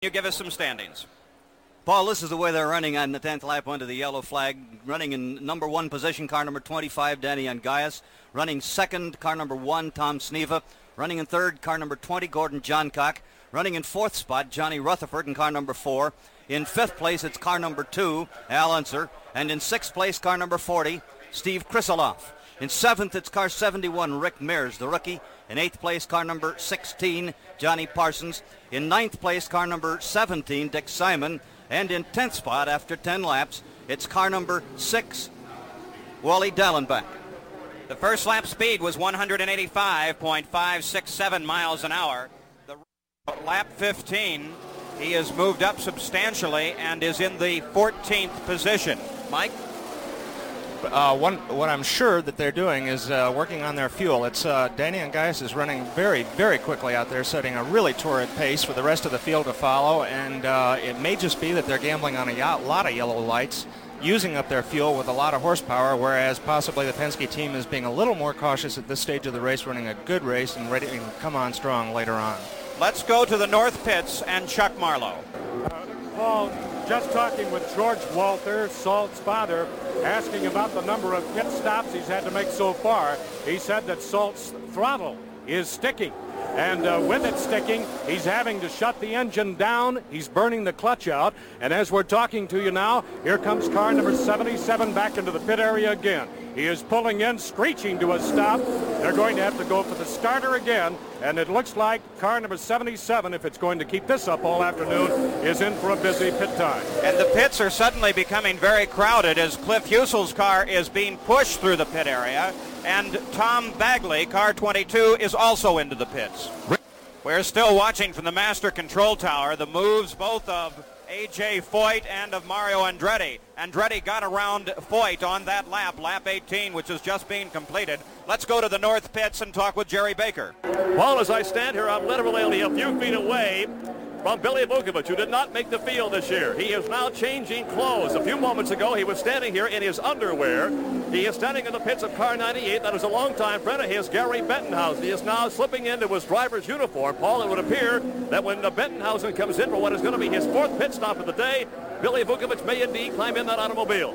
You give us some standings. Paul, this is the way they're running on the 10th lap under the yellow flag. Running in number 1 position, car number 25, Danny Angaias. Running second, car number 1, Tom Sneva. Running in third, car number 20, Gordon Johncock. Running in fourth spot, Johnny Rutherford in car number 4. In fifth place, it's car number 2, Al Unser. And in sixth place, car number 40, Steve Krisiloff. In seventh, it's car 71, Rick Mears, the rookie. In eighth place, car number 16, Johnny Parsons. In ninth place, car number 17, Dick Simon. And in 10th spot, after 10 laps, it's car number 6, Wally Dallenbach. The first lap speed was 185.567 miles an hour. The lap 15, he has moved up substantially and is in the 14th position. Mike? What I'm sure that they're doing is working on their fuel. It's Danny Angaias is running very, very quickly out there, setting a really torrid pace for the rest of the field to follow, and it may just be that they're gambling on a lot of yellow lights, using up their fuel with a lot of horsepower, whereas possibly the Penske team is being a little more cautious at this stage of the race, running a good race and ready to come on strong later on. Let's go to the North Pits and Chuck Marlowe. Paul, just talking with George Walter, Salt's father, asking about the number of pit stops he's had to make so far. He said that Salt's throttle is sticking. And with it sticking, he's having to shut the engine down. He's burning the clutch out. And as we're talking to you now, here comes car number 77 back into the pit area again. He is pulling in, screeching to a stop. They're going to have to go for the starter again. And it looks like car number 77, if it's going to keep this up all afternoon, is in for a busy pit time. And the pits are suddenly becoming very crowded as Cliff Husel's car is being pushed through the pit area. And Tom Bagley, car 22, is also into the pits. We're still watching from the master control tower the moves both of A.J. Foyt and of Mario Andretti. Andretti got around Foyt on that lap, lap 18, which is just being completed. Let's go to the North Pits and talk with Jerry Baker. Well, as I stand here, I'm literally only a few feet away from Billy Vukovich, who did not make the field this year. He is now changing clothes. A few moments ago, he was standing here in his underwear. He is standing in the pits of car 98. That is a longtime friend of his, Gary Bettenhausen. He is now slipping into his driver's uniform. Paul, it would appear that when Bettenhausen comes in for what is going to be his fourth pit stop of the day, Billy Vukovich may indeed climb in that automobile.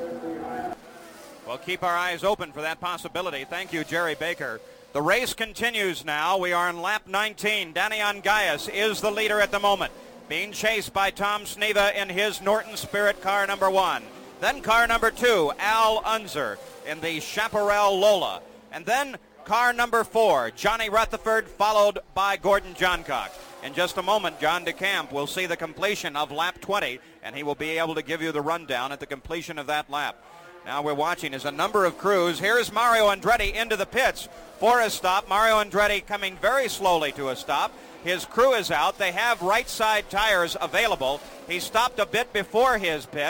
We'll keep our eyes open for that possibility. Thank you, Jerry Baker. The race continues now. We are in lap 19. Danny Angaias is the leader at the moment, being chased by Tom Sneva in his Norton Spirit car number 1. Then car number 2, Al Unser in the Chaparral Lola. And then car number 4, Johnny Rutherford, followed by Gordon Johncock. In just a moment, John DeCamp will see the completion of lap 20, and he will be able to give you the rundown at the completion of that lap. Now we're watching as a number of crews. Here's Mario Andretti into the pits for a stop. Mario Andretti coming very slowly to a stop. His crew is out. They have right side tires available. He stopped a bit before his pit.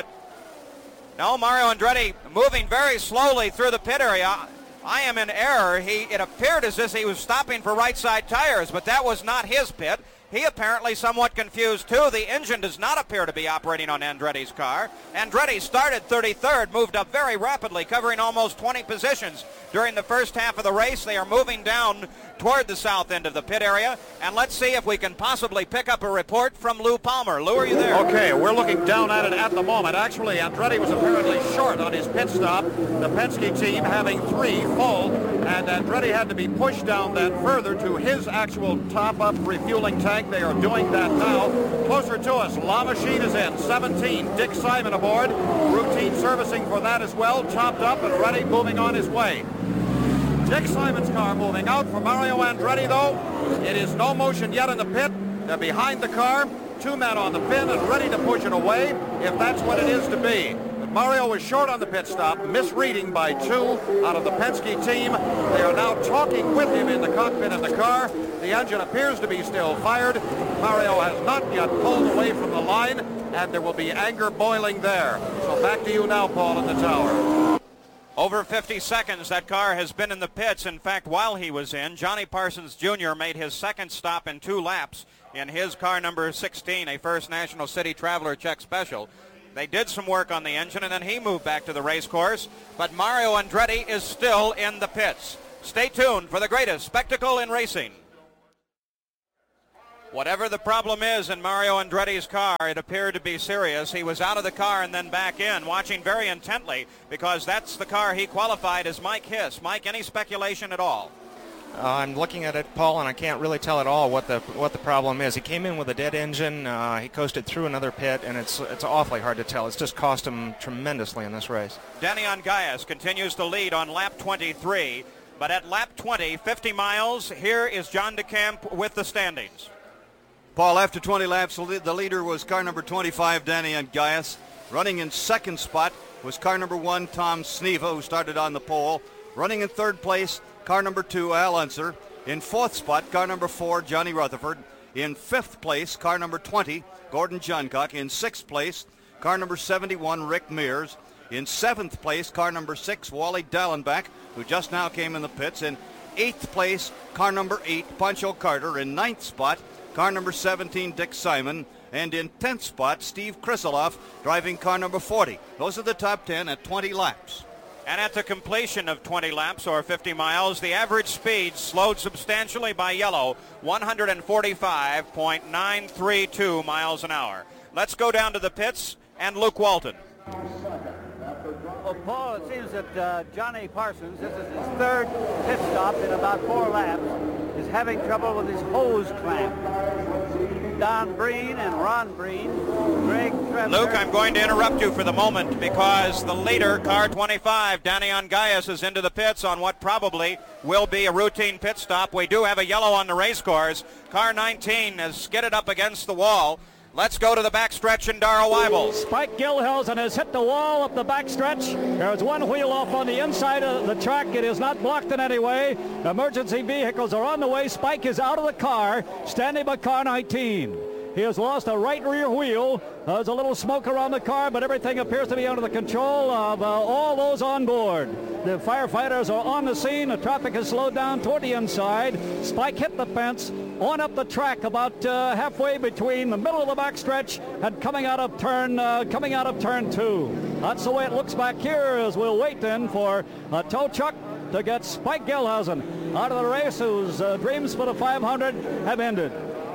No, Mario Andretti moving very slowly through the pit area. I am in error. It appeared as if he was stopping for right side tires, but that was not his pit. He apparently somewhat confused too. The engine does not appear to be operating on Andretti's car. Andretti started 33rd, moved up very rapidly, covering almost 20 positions during the first half of the race. They are moving down toward the south end of the pit area, and let's see if we can possibly pick up a report from Lou Palmer. Lou, are you there? Okay, we're looking down at it at the moment. Actually, Andretti was apparently short on his pit stop. The Penske team having 3 full, and Andretti had to be pushed down then further to his actual top-up refueling tank. They are doing that now. Closer to us, La Machine is in. 17, Dick Simon aboard. Routine servicing for that as well. Chopped up and ready, moving on his way. Dick Simon's car moving out for Mario Andretti, though. It is no motion yet in the pit. They're behind the car. 2 men on the pin and ready to push it away if that's what it is to be. But Mario was short on the pit stop, misreading by 2 out of the Penske team. They are now talking with him in the cockpit of the car. The engine appears to be still fired. Mario has not yet pulled away from the line, and there will be anger boiling there. So back to you now, Paul, in the tower. Over 50 seconds that car has been in the pits. In fact, while he was in, Johnny Parsons Jr. made his second stop in 2 laps in his car number 16, a First National City Traveler Czech Special. They did some work on the engine, and then he moved back to the race course. But Mario Andretti is still in the pits. Stay tuned for the greatest spectacle in racing. Whatever the problem is in Mario Andretti's car, it appeared to be serious. He was out of the car and then back in, watching very intently, because that's the car he qualified as Mike Hiss. Mike, any speculation at all? I'm looking at it, Paul, and I can't really tell at all what the problem is. He came in with a dead engine. He coasted through another pit, and it's awfully hard to tell. It's just cost him tremendously in this race. Daniel Gaius continues to lead on lap 23, but at lap 20, 50 miles, here is John DeCamp with the standings. Paul, after 20 laps, the leader was car number 25, Daniel Gaius. Running in second spot was car number 1, Tom Sneva, who started on the pole. Running in third place, car number 2, Al Unser. In fourth spot, car number 4, Johnny Rutherford. In fifth place, car number 20, Gordon Johncock. In sixth place, car number 71, Rick Mears. In seventh place, car number 6, Wally Dallenbach, who just now came in the pits. In eighth place, car number 8, Pancho Carter. In ninth spot, car number 17, Dick Simon. And in 10th spot, Steve Krisiloff, driving car number 40. Those are the top 10 at 20 laps. And at the completion of 20 laps, or 50 miles, the average speed slowed substantially by yellow, 145.932 miles an hour. Let's go down to the pits and Luke Walton. Well, Paul, it seems that Johnny Parsons, this is his third pit stop in about 4 laps, is having trouble with his hose clamp. Don Breen and Ron Breen, Greg Trevor. Luke, I'm going to interrupt you for the moment because the leader, car 25, Daniel Gaius, is into the pits on what probably will be a routine pit stop. We do have a yellow on the race course. Car 19 has skidded up against the wall. Let's go to the backstretch in Darrell Weibel. Spike Gilhausen has hit the wall up the backstretch. There's one wheel off on the inside of the track. It is not blocked in any way. Emergency vehicles are on the way. Spike is out of the car, standing by car 19. He has lost a right rear wheel. There's a little smoke around the car, but everything appears to be under the control of all those on board. The firefighters are on the scene. The traffic has slowed down toward the inside. Spike hit the fence on up the track about halfway between the middle of the backstretch and coming out of turn 2. That's the way it looks back here as we'll wait then for a tow truck to get Spike Gilhausen out of the race, whose dreams for the 500 have ended.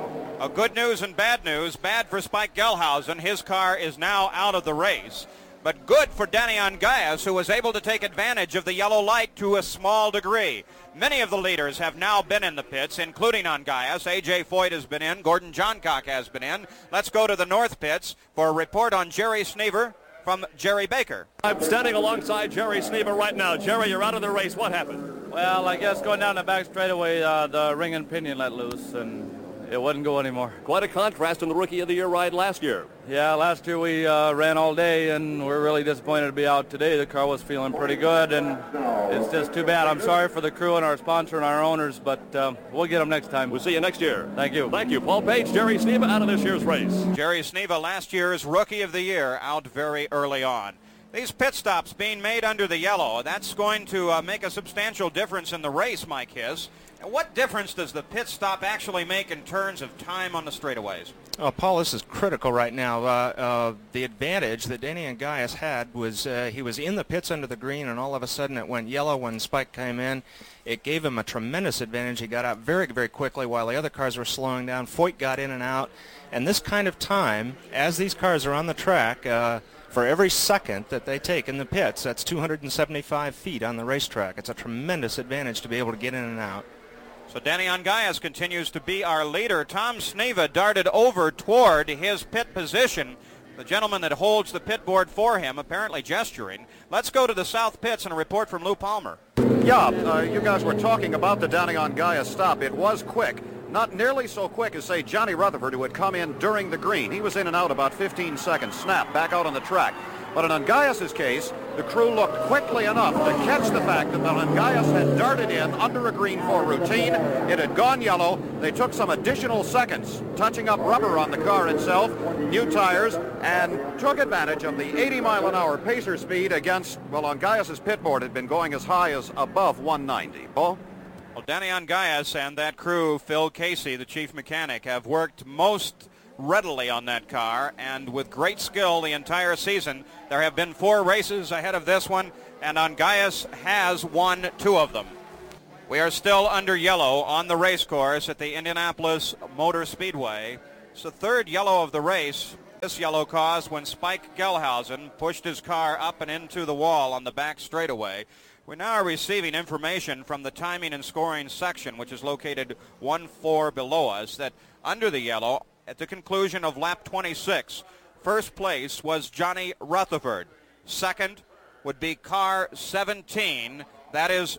Good news and bad news. Bad for Spike Gilhausen. His car is now out of the race. But good for Daniel Gaius, who was able to take advantage of the yellow light to a small degree. Many of the leaders have now been in the pits, including on Gaius. A.J. Foyt has been in. Gordon Johncock has been in. Let's go to the north pits for a report on Jerry Snever from Jerry Baker. I'm standing alongside Jerry Snever right now. Jerry, you're out of the race. What happened? Well, I guess going down the back straightaway, the ring and pinion let loose, and it wouldn't go anymore. Quite a contrast in the Rookie of the Year ride last year. Yeah, last year we ran all day, and we're really disappointed to be out today. The car was feeling pretty good, and it's just too bad. I'm sorry for the crew and our sponsor and our owners, but we'll get them next time. We'll see you next year. Thank you. Thank you. Paul Page, Jerry Sneva out of this year's race. Jerry Sneva, last year's Rookie of the Year, out very early on. These pit stops being made under the yellow, that's going to make a substantial difference in the race, Mike Hiss. What difference does the pit stop actually make in terms of time on the straightaways? Oh, Paul, this is critical right now. The advantage that Daniel Gaius had was he was in the pits under the green, and all of a sudden it went yellow when Spike came in. It gave him a tremendous advantage. He got out very, very quickly while the other cars were slowing down. Foyt got in and out. And this kind of time, as these cars are on the track, for every second that they take in the pits, that's 275 feet on the racetrack. It's a tremendous advantage to be able to get in and out. So Daniel Gaius continues to be our leader. Tom Sneva darted over toward his pit position. The gentleman that holds the pit board for him, apparently gesturing. Let's go to the south pits and a report from Lou Palmer. Yeah, you guys were talking about the Daniel Gaius stop. It was quick. Not nearly so quick as, say, Johnny Rutherford, who had come in during the green. He was in and out about 15 seconds. Snap, back out on the track. But in Gaius' case, the crew looked quickly enough to catch the fact that Gaius had darted in under a green for routine. It had gone yellow. They took some additional seconds, touching up rubber on the car itself, new tires, and took advantage of the 80-mile-an-hour pacer speed against, well, on Gaius' pit board had been going as high as above 190. Paul? Well, Daniel Gaius and that crew, Phil Casey, the chief mechanic, have worked most readily on that car, and with great skill the entire season. There have been 4 races ahead of this one, and Gaius has won 2 of them. We are still under yellow on the race course at the Indianapolis Motor Speedway. It's the third yellow of the race. This yellow caused when Spike Gelhausen pushed his car up and into the wall on the back straightaway. We now are receiving information from the timing and scoring section, which is located one floor below us, that under the yellow, at the conclusion of lap 26, first place was Johnny Rutherford. Second would be car 17. That is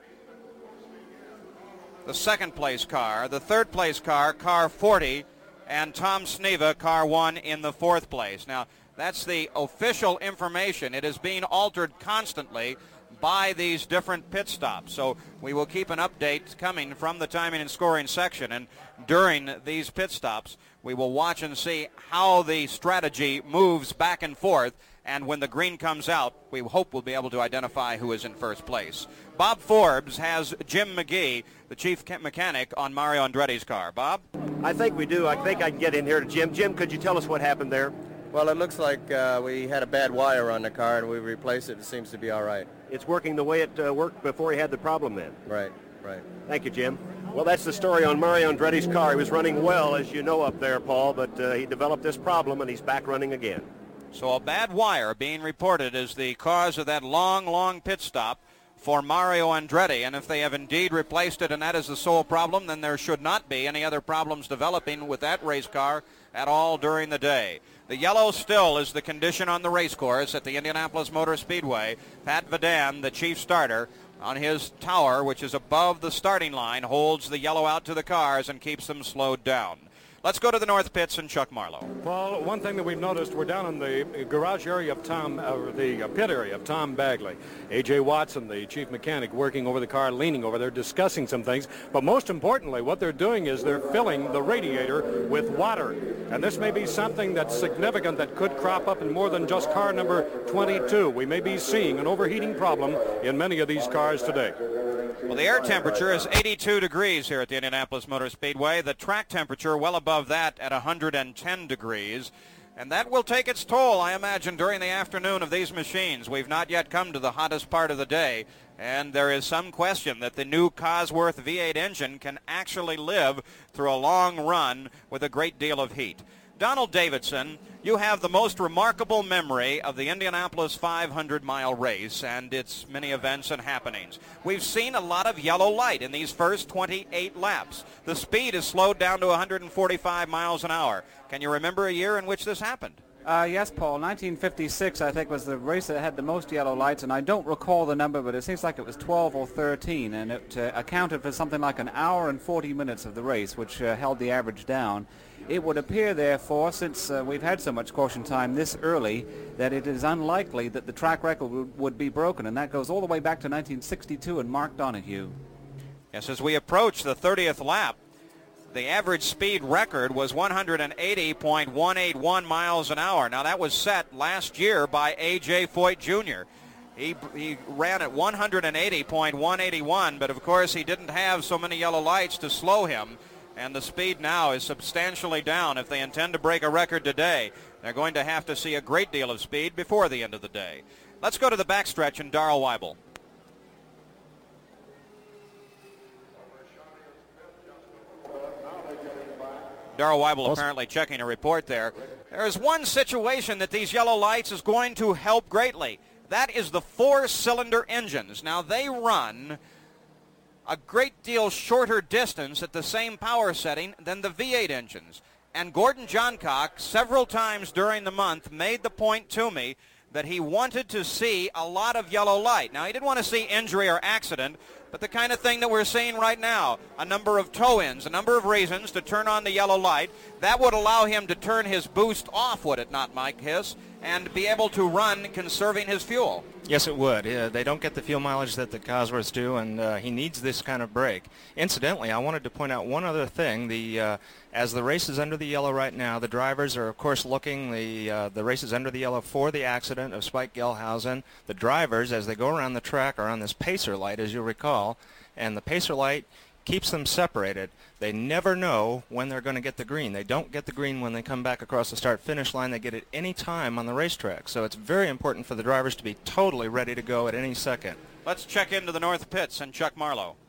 the second place car. The third place car, car 40, and Tom Sneva, car 1, in the fourth place. Now, that's the official information. It is being altered constantly by these different pit stops. So we will keep an update coming from the timing and scoring section. And during these pit stops, we will watch and see how the strategy moves back and forth. And when the green comes out, we hope we'll be able to identify who is in first place. Bob Forbes has Jim McGee, the chief mechanic, on Mario Andretti's car. Bob? I think we do. I think I can get in here to Jim. Jim, could you tell us what happened there? Well, it looks like we had a bad wire on the car, and we replaced it. It seems to be all right. It's working the way it worked before he had the problem then. Right, right. Thank you, Jim. Well, that's the story on Mario Andretti's car. He was running well, as you know, up there, Paul, but he developed this problem, and he's back running again. So a bad wire being reported as the cause of that long pit stop for Mario Andretti. And if they have indeed replaced it and that is the sole problem, then there should not be any other problems developing with that race car at all during the day. The yellow still is the condition on the race course at the Indianapolis Motor Speedway. Pat Vadan, the chief starter, on his tower, which is above the starting line, holds the yellow out to the cars and keeps them slowed down. Let's go to the north pits and Chuck Marlowe. Well, one thing that we've noticed, we're down in the garage area of the pit area of Tom Bagley. A.J. Watson, the chief mechanic, working over the car, leaning over there, discussing some things. But most importantly, what they're doing is they're filling the radiator with water. And this may be something that's significant that could crop up in more than just car number 22. We may be seeing an overheating problem in many of these cars today. Well, the air temperature is 82 degrees here at the Indianapolis Motor Speedway. The track temperature well above that at 110 degrees. And that will take its toll, I imagine, during the afternoon of these machines. We've not yet come to the hottest part of the day, and there is some question that the new Cosworth V8 engine can actually live through a long run with a great deal of heat. Donald Davidson, you have the most remarkable memory of the Indianapolis 500-mile race and its many events and happenings. We've seen a lot of yellow light in these first 28 laps. The speed is slowed down to 145 miles an hour. Can you remember a year in which this happened? Yes, Paul. 1956, I think, was the race that had the most yellow lights, and I don't recall the number, but it seems like it was 12 or 13, and it accounted for something like an hour and 40 minutes of the race, which held the average down. It would appear, therefore, since we've had so much caution time this early, that it is unlikely that the track record would be broken, and that goes all the way back to 1962 and Mark Donohue. Yes, as we approach the 30th lap, the average speed record was 180.181 miles an hour. Now, that was set last year by A.J. Foyt Jr. He ran at 180.181, but, of course, he didn't have so many yellow lights to slow him. And the speed now is substantially down. If they intend to break a record today, they're going to have to see a great deal of speed before the end of the day. Let's go to the backstretch and Darrell Weibel. Darrell Weibel apparently checking a report there. There is one situation that these yellow lights is going to help greatly. That is the four-cylinder engines. Now, they run a great deal shorter distance at the same power setting than the V8 engines. And Gordon Johncock, several times during the month, made the point to me that he wanted to see a lot of yellow light. Now, he didn't want to see injury or accident, but the kind of thing that we're seeing right now, a number of toe-ins, a number of reasons to turn on the yellow light. That would allow him to turn his boost off, would it not, Mike Hiss, and be able to run conserving his fuel. Yes, it would. They don't get the fuel mileage that the Cosworths do, and he needs this kind of brake. Incidentally, I wanted to point out one other thing. As the race is under the yellow right now, the drivers are, of course, looking. The race is under the yellow for the accident of Spike Gelhausen. The drivers, as they go around the track, are on this pacer light, as you'll recall, and the pacer light keeps them separated. They never know when they're going to get the green. They don't get the green when they come back across the start-finish line. They get it any time on the racetrack. So it's very important for the drivers to be totally ready to go at any second. Let's check into the north pits and Chuck Marlowe.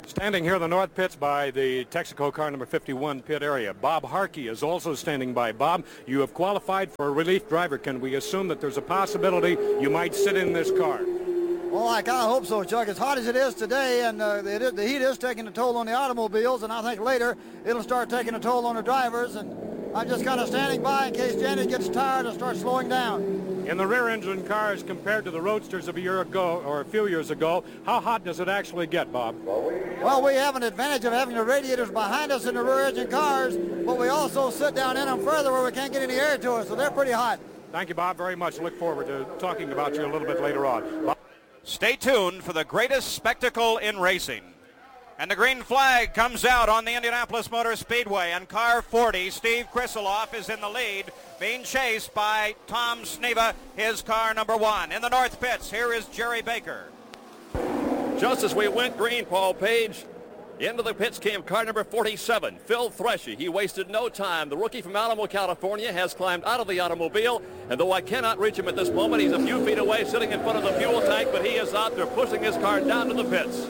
Standing here in the north pits by the Texaco car number 51 pit area, Bob Harkey is also standing by. Bob, you have qualified for a relief driver. Can we assume that there's a possibility you might sit in this car? Well, I kind of hope so, Chuck. As hot as it is today, and the heat is taking a toll on the automobiles, and I think later it'll start taking a toll on the drivers, and I'm just kind of standing by in case Janet gets tired and starts slowing down. In the rear engine cars compared to the Roadsters of a year ago or a few years ago, how hot does it actually get, Bob? Well, we have an advantage of having the radiators behind us in the rear engine cars, but we also sit down in them further where we can't get any air to us, so they're pretty hot. Thank you, Bob, very much. Look forward to talking about you a little bit later on. Bob. Stay tuned for the greatest spectacle in racing. And the green flag comes out on the Indianapolis Motor Speedway, and car 40, Steve Krisiloff, is in the lead, being chased by Tom Sneva, his car number 1. In the north pits, here is Jerry Baker. Just as we went green, Paul Page, into the pits came car number 47, Phil Threshy. He wasted no time. The rookie from Alamo, California, has climbed out of the automobile, and though I cannot reach him at this moment, he's a few feet away sitting in front of the fuel tank, but he is out there pushing his car down to the pits.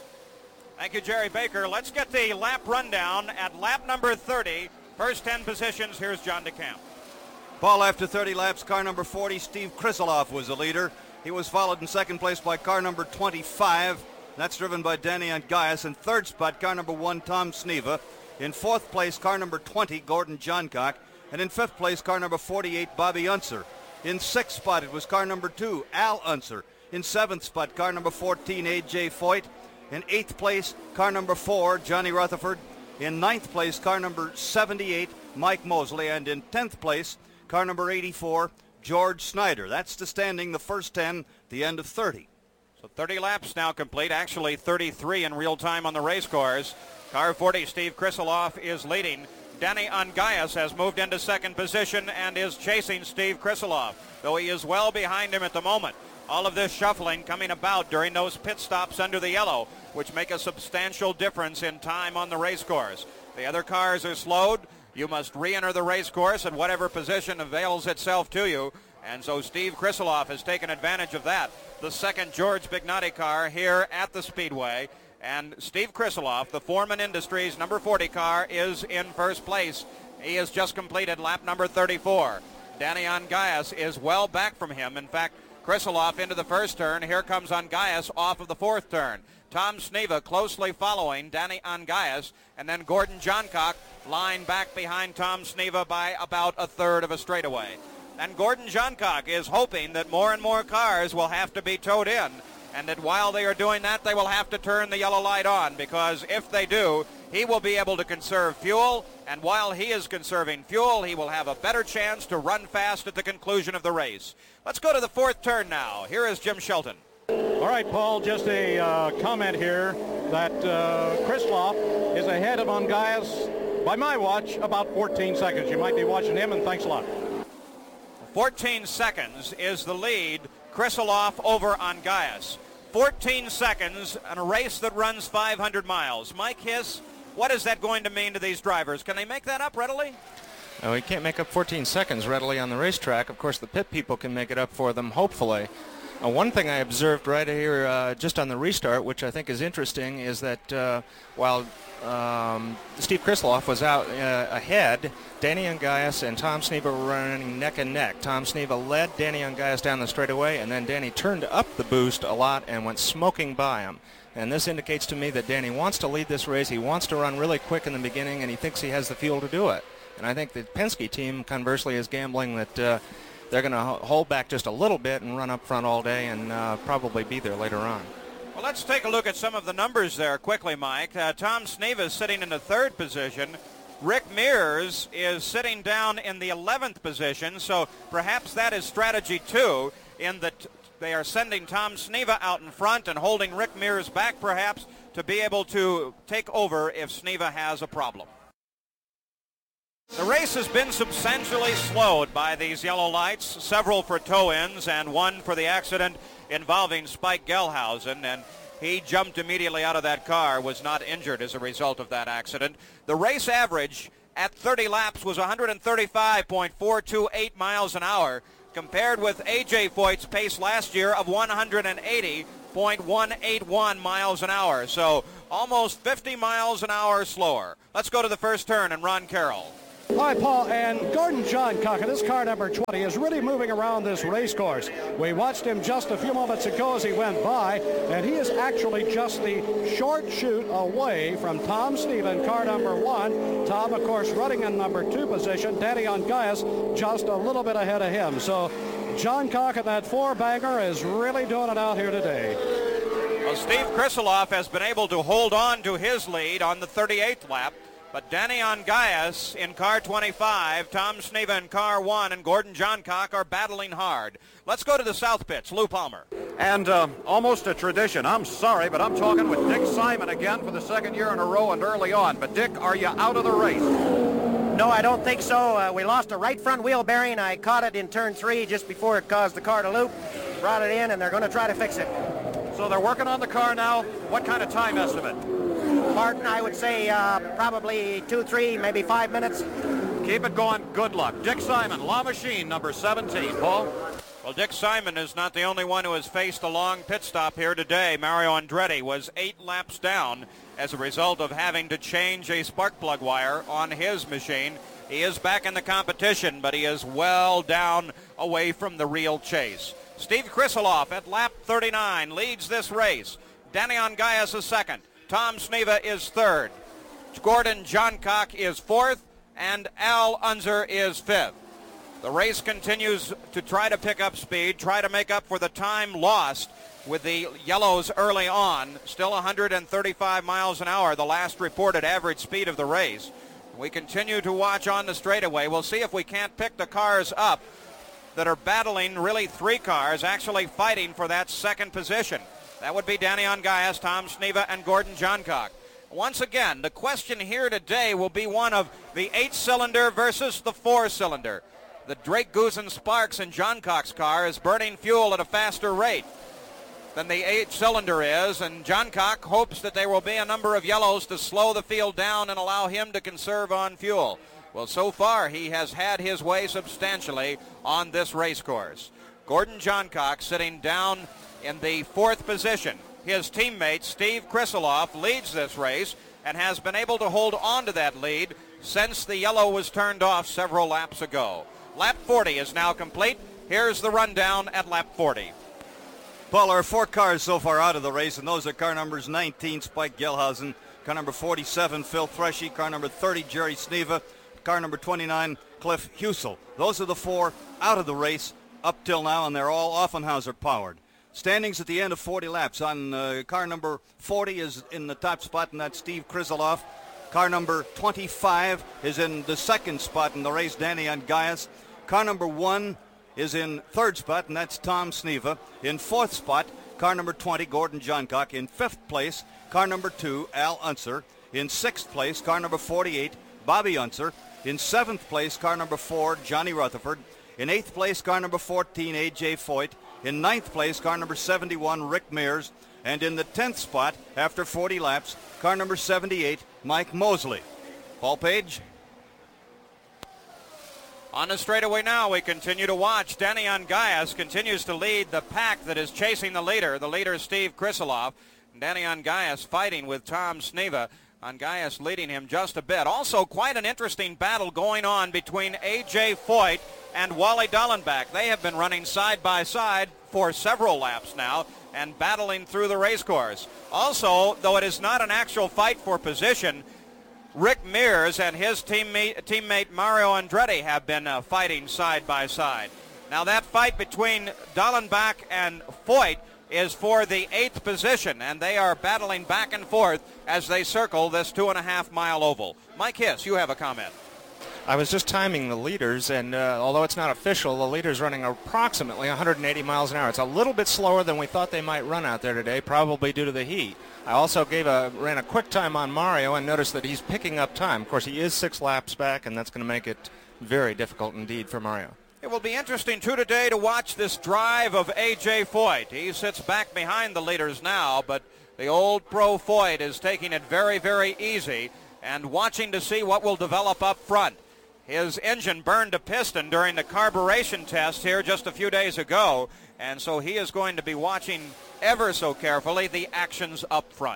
Thank you, Jerry Baker. Let's get the lap rundown at lap number 30. First 10 positions, here's John DeCamp. Paul, after 30 laps, car number 40, Steve Krisiloff, was the leader. He was followed in second place by car number 25. That's driven by Danny Angaias. In third spot, car number 1, Tom Sneva. In fourth place, car number 20, Gordon Johncock. And in fifth place, car number 48, Bobby Unser. In sixth spot, it was car number 2, Al Unser. In seventh spot, car number 14, A.J. Foyt. In eighth place, car number 4, Johnny Rutherford. In ninth place, car number 78, Mike Mosley. And in 10th place, car number 84, George Snyder. That's the standing, the first 10, the end of 30. So 30 laps now complete, actually 33 in real time on the race cars. Car 40, Steve Krisiloff, is leading. Danny Angaias has moved into second position and is chasing Steve Krisiloff, though he is well behind him at the moment. All of this shuffling coming about during those pit stops under the yellow, which make a substantial difference in time on the race course. The other cars are slowed. You must re-enter the race course at whatever position avails itself to you. And so Steve Krisiloff has taken advantage of that. The second George Bignotti car here at the Speedway. And Steve Krisiloff, the Foreman Industries number 40 car, is in first place. He has just completed lap number 34. Danny Angaias is well back from him. In fact, Krisiloff into the first turn. Here comes Angaias off of the fourth turn. Tom Sneva closely following Danny Angaias, and then Gordon Johncock lying back behind Tom Sneva by about a third of a straightaway. And Gordon Johncock is hoping that more and more cars will have to be towed in, and that while they are doing that, they will have to turn the yellow light on, because if they do, he will be able to conserve fuel, and while he is conserving fuel, he will have a better chance to run fast at the conclusion of the race. Let's go to the fourth turn now. Here is Jim Shelton. All right, Paul, just a comment here that Krisiloff is ahead of Angaias, by my watch, about 14 seconds. You might be watching him, and thanks a lot. 14 seconds is the lead, Krisiloff over Angaias. 14 seconds in a race that runs 500 miles. Mike Hiss, what is that going to mean to these drivers? Can they make that up readily? No, he can't make up 14 seconds readily on the racetrack. Of course, the pit people can make it up for them, hopefully. One thing I observed right here just on the restart, which I think is interesting, is that while Steve Krisiloff was out ahead, Danny Angaias and Tom Sneva were running neck and neck. Tom Sneva led Danny Angaias down the straightaway, and then Danny turned up the boost a lot and went smoking by him. And this indicates to me that Danny wants to lead this race. He wants to run really quick in the beginning, and he thinks he has the fuel to do it. And I think the Penske team, conversely, is gambling that they're going to hold back just a little bit and run up front all day and probably be there later on. Well, let's take a look at some of the numbers there quickly, Mike. Tom Sneva is sitting in the third position. Rick Mears is sitting down in the 11th position, so perhaps that is strategy too, in that they are sending Tom Sneva out in front and holding Rick Mears back perhaps to be able to take over if Sneva has a problem. The race has been substantially slowed by these yellow lights, several for toe-ins and one for the accident involving Spike Gelhausen, and he jumped immediately out of that car, was not injured as a result of that accident. The race average at 30 laps was 135.428 miles an hour, compared with A.J. Foyt's pace last year of 180.181 miles an hour. So almost 50 miles an hour slower. Let's go to the first turn and Ron Carroll. Hi, Paul, and Gordon Johncock, this car number 20, is really moving around this race course. We watched him just a few moments ago as he went by, and he is actually just the short shoot away from Tom Sneva, car number 1. Tom, of course, running in number 2 position. Danny Ongais just a little bit ahead of him. So Johncock and that 4-banger is really doing it out here today. Well, Steve Krisiloff has been able to hold on to his lead on the 38th lap. But Danny Ongais in car 25, Tom Sneva in car 1, and Gordon Johncock are battling hard. Let's go to the south pits. Lou Palmer. And almost a tradition. I'm sorry, but I'm talking with Dick Simon again for the second year in a row and early on. But, Dick, are you out of the race? No, I don't think so. We lost a right front wheel bearing. I caught it in turn 3 just before it caused the car to loop. Brought it in, and they're going to try to fix it. So they're working on the car now. What kind of time estimate? Martin, I would say probably 2, 3, maybe 5 minutes. Keep it going. Good luck. Dick Simon, La Machine, number 17. Paul? Well, Dick Simon is not the only one who has faced a long pit stop here today. Mario Andretti was 8 laps down as a result of having to change a spark plug wire on his machine. He is back in the competition, but he is well down away from the real chase. Steve Krisiloff at lap 39 leads this race. Danny Ongais is second. Tom Sneva is third. Gordon Johncock is fourth, and Al Unser is fifth. The race continues to try to pick up speed, try to make up for the time lost with the yellows early on. Still 135 miles an hour, the last reported average speed of the race. We continue to watch on the straightaway. We'll see if we can't pick the cars up that are battling, really 3 cars actually fighting for that second position. That would be Danny Ongais, Tom Sneva, and Gordon Johncock. Once again, the question here today will be one of the 8-cylinder versus the 4-cylinder. The Drake Goosen Sparks in Johncock's car is burning fuel at a faster rate than the 8-cylinder is, and Johncock hopes that there will be a number of yellows to slow the field down and allow him to conserve on fuel. Well, so far he has had his way substantially on this race course. Gordon Johncock sitting down in the 4th position. His teammate, Steve Krisiloff, leads this race and has been able to hold on to that lead since the yellow was turned off several laps ago. Lap 40 is now complete. Here's the rundown at lap 40. Paul, there are 4 cars so far out of the race, and those are car numbers 19, Spike Gelhausen, car number 47, Phil Threshy, car number 30, Jerry Sneva, car number 29, Cliff Husel. Those are the 4 out of the race up till now, and they're all Offenhauser powered. Standings at the end of 40 laps. On car number 40 is in the top spot, and that's Steve Krisiloff. Car number 25 is in the 2nd spot in the race, Danny Ongais. Car number 1 is in 3rd spot, and that's Tom Sneva. In 4th spot, car number 20, Gordon Johncock. In 5th place, car number 2, Al Unser. In 6th place, car number 48, Bobby Unser. In 7th place, car number 4, Johnny Rutherford. In 8th place, car number 14, A.J. Foyt. In 9th place, car number 71, Rick Mears. And in the 10th spot, after 40 laps, car number 78, Mike Mosley. Paul Page. On the straightaway now, we continue to watch. Danny Ongais continues to lead the pack that is chasing the leader. The leader is Steve Krisiloff. Danny Ongais fighting with Tom Sneva. Ongais leading him just a bit. Also, quite an interesting battle going on between A.J. Foyt and Wally Dallenbach. They have been running side by side for several laps now and battling through the race course. Also, though it is not an actual fight for position, Rick Mears and his teammate Mario Andretti have been fighting side by side. Now that fight between Dallenbach and Foyt is for the 8th position, and they are battling back and forth as they circle this 2.5-mile oval. Mike Hiss, you have a comment. I was just timing the leaders, and although it's not official, the leader's running approximately 180 miles an hour. It's a little bit slower than we thought they might run out there today, probably due to the heat. I also ran a quick time on Mario and noticed that he's picking up time. Of course, he is 6 laps back, and that's going to make it very difficult indeed for Mario. It will be interesting, too, today to watch this drive of A.J. Foyt. He sits back behind the leaders now, but the old pro Foyt is taking it very, very easy and watching to see what will develop up front. His engine burned a piston during the carburation test here just a few days ago, and so he is going to be watching ever so carefully the actions up front.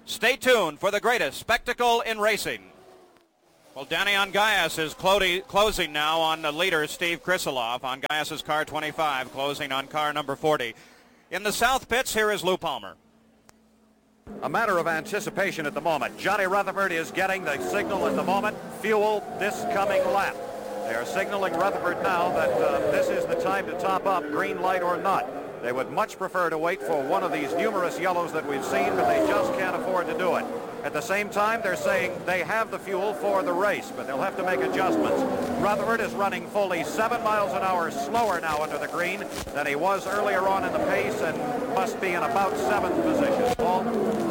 Stay tuned for the greatest spectacle in racing. Well, Danny Ongayas is closing now on the leader, Steve Krisiloff, on Gaius' car 25, closing on car number 40. In the south pits, here is Lou Palmer. A matter of anticipation at the moment. Johnny Rutherford is getting the signal at the moment. Fuel this coming lap. They are signaling Rutherford now that this is the time to top up, green light or not. They would much prefer to wait for one of these numerous yellows that we've seen, but they just can't afford to do it. At the same time, they're saying they have the fuel for the race, but they'll have to make adjustments. Rutherford is running fully 7 miles an hour slower now under the green than he was earlier on in the pace, and must be in about 7th position. Paul?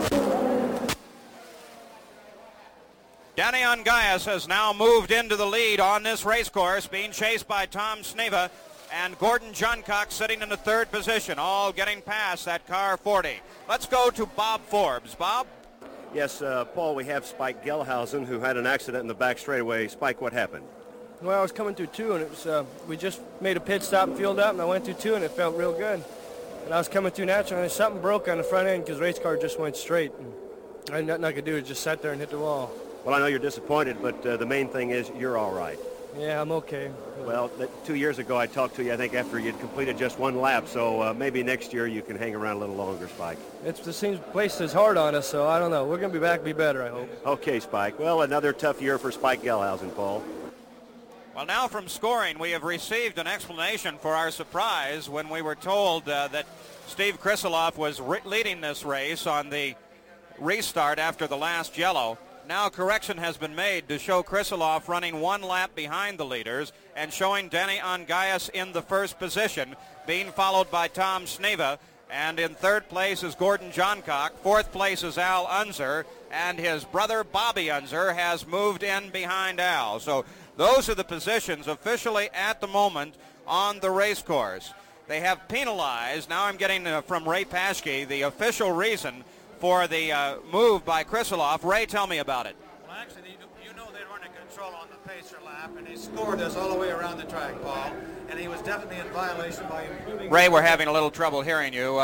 Danny Ongayas has now moved into the lead on this race course, being chased by Tom Sneva and Gordon Johncock sitting in the 3rd position, all getting past that car 40. Let's go to Bob Forbes. Bob? Yes, Paul, we have Spike Gelhausen, who had an accident in the back straightaway. Spike, what happened? Well, I was coming through 2, and it was we just made a pit stop and fueled up, and I went through 2, and it felt real good. And I was coming through natural, and something broke on the front end because the race car just went straight. And I had nothing I could do is just sat there and hit the wall. Well, I know you're disappointed, but the main thing is you're all right. Yeah, I'm okay. Well, 2 years ago I talked to you, I think, after you'd completed just 1 lap, so maybe next year you can hang around a little longer, Spike. It seems the place is hard on us, so I don't know. We're going to be back, be better, I hope. Okay, Spike. Well, another tough year for Spike Gelhausen, Paul. Well, now from scoring, we have received an explanation for our surprise when we were told that Steve Krisiloff was leading this race on the restart after the last yellow. Now correction has been made to show Krisiloff running 1 lap behind the leaders and showing Danny Ongayas in the 1st position, being followed by Tom Sneva, and in 3rd place is Gordon Johncock. 4th place is Al Unser, and his brother Bobby Unser has moved in behind Al. So those are the positions officially at the moment on the race course. They have penalized, now I'm getting from Ray Paschke, the official reason for the move by Krisiloff. Ray, tell me about it. Well, actually, you know they weren't in control on the pacer lap, and they scored us all the way around the track, Paul, and he was definitely in violation by improving... Ray, we're having a little trouble hearing you.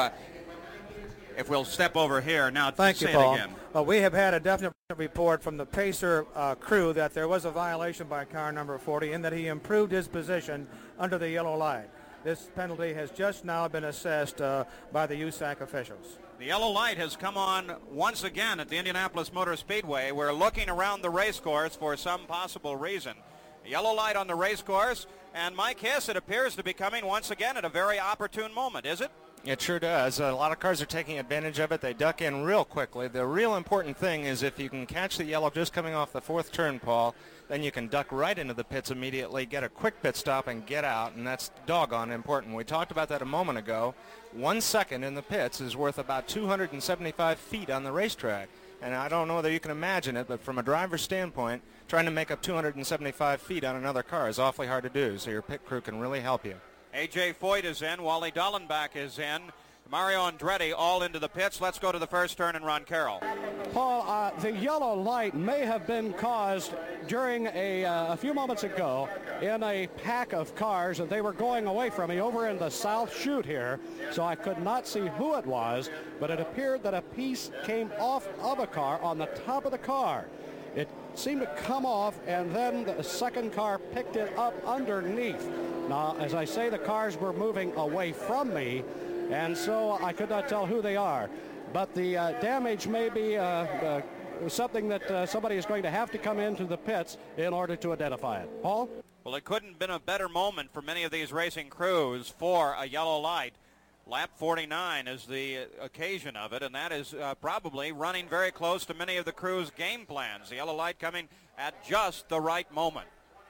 If we'll step over here. Now, Thank you, say Paul. it again. Well, we have had a definite report from the pacer crew that there was a violation by car number 40 in that he improved his position under the yellow light. This penalty has just now been assessed by the USAC officials. The yellow light has come on once again at the Indianapolis Motor Speedway. We're looking around the race course for some possible reason. A yellow light on the race course, and Mike Hiss, it appears to be coming once again at a very opportune moment, is it? It sure does. A lot of cars are taking advantage of it. They duck in real quickly. The real important thing is if you can catch the yellow just coming off the 4th turn, Paul, then you can duck right into the pits immediately, get a quick pit stop, and get out, and that's doggone important. We talked about that a moment ago. 1 second in the pits is worth about 275 feet on the racetrack. And I don't know whether you can imagine it, but from a driver's standpoint, trying to make up 275 feet on another car is awfully hard to do, so your pit crew can really help you. A.J. Foyt is in. Wally Dallenbach is in. Mario Andretti all into the pits. Let's go to the 1st turn and Ron Carroll. Paul, the yellow light may have been caused during a few moments ago in a pack of cars, and they were going away from me over in the south chute here, so I could not see who it was, but it appeared that a piece came off of a car on the top of the car. It seemed to come off, and then the second car picked it up underneath. Now, as I say, the cars were moving away from me, and so I could not tell who they are. But the damage may be something that somebody is going to have to come into the pits in order to identify it. Paul? Well, it couldn't have been a better moment for many of these racing crews for a yellow light. Lap 49 is the occasion of it, and that is probably running very close to many of the crew's game plans. The yellow light coming at just the right moment.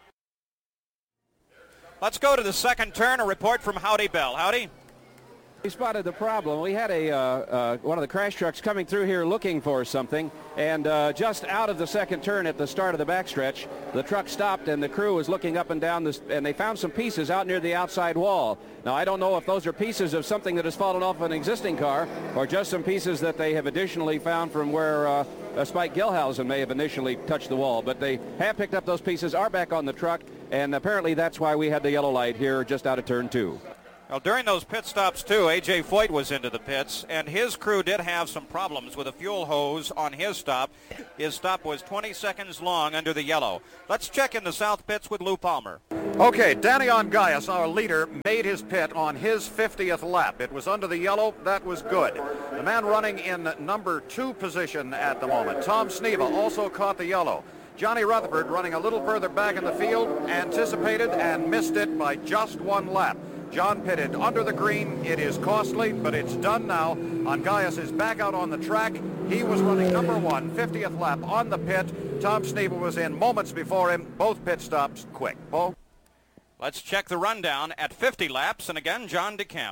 Let's go to the 2nd turn, a report from Howdy Bell. Howdy? We spotted the problem. We had one of the crash trucks coming through here looking for something, and just out of the 2nd turn at the start of the backstretch, the truck stopped and the crew was looking up and down this, and they found some pieces out near the outside wall. Now, I don't know if those are pieces of something that has fallen off an existing car or just some pieces that they have additionally found from where Spike Gelhausen may have initially touched the wall, but they have picked up those pieces, are back on the truck, and apparently that's why we had the yellow light here just out of turn 2. Well, during those pit stops, too, A.J. Foyt was into the pits, and his crew did have some problems with a fuel hose on his stop. His stop was 20 seconds long under the yellow. Let's check in the south pits with Lou Palmer. Okay, Daniel Gaius, our leader, made his pit on his 50th lap. It was under the yellow. That was good. The man running in number 2 position at the moment, Tom Sneva, also caught the yellow. Johnny Rutherford running a little further back in the field, anticipated and missed it by just 1 lap. John pitted under the green. It is costly, but it's done now. Gaius is back out on the track. He was running number 1, 50th lap on the pit. Tom Sneva was in moments before him. Both pit stops quick. Bo? Let's check the rundown at 50 laps, and again, John DeCamp.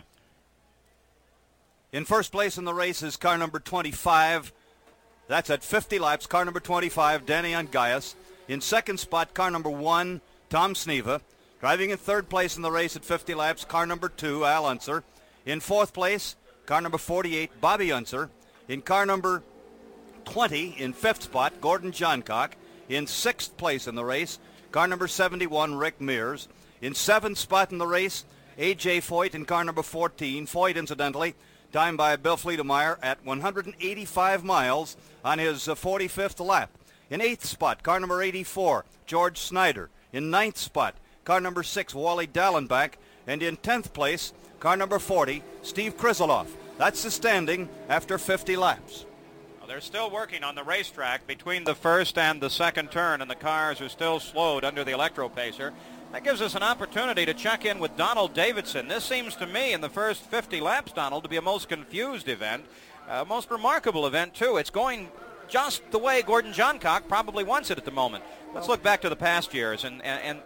In first place in the race is car number 25. That's at 50 laps, car number 25, Daniel Gaius. In second spot, car number 1, Tom Sneva. Driving in third place in the race at 50 laps, car number 2, Al Unser. In fourth place, car number 48, Bobby Unser. In car number 20, in fifth spot, Gordon Johncock. In sixth place in the race, car number 71, Rick Mears. In seventh spot in the race, A.J. Foyt in car number 14. Foyt, incidentally, timed by Bill Fleetemeyer at 185 miles on his 45th lap. In eighth spot, car number 84, George Snyder. In ninth spot, car number 6, Wally Dallenbach. And in 10th place, car number 40, Steve Krizeloff. That's the standing after 50 laps. Well, they're still working on the racetrack between the first and the second turn, and the cars are still slowed under the Electro-Pacer. That gives us an opportunity to check in with Donald Davidson. This seems to me, in the first 50 laps, Donald, to be a most confused event, a most remarkable event, too. It's going just the way Gordon Johncock probably wants it at the moment. Let's look back to the past years and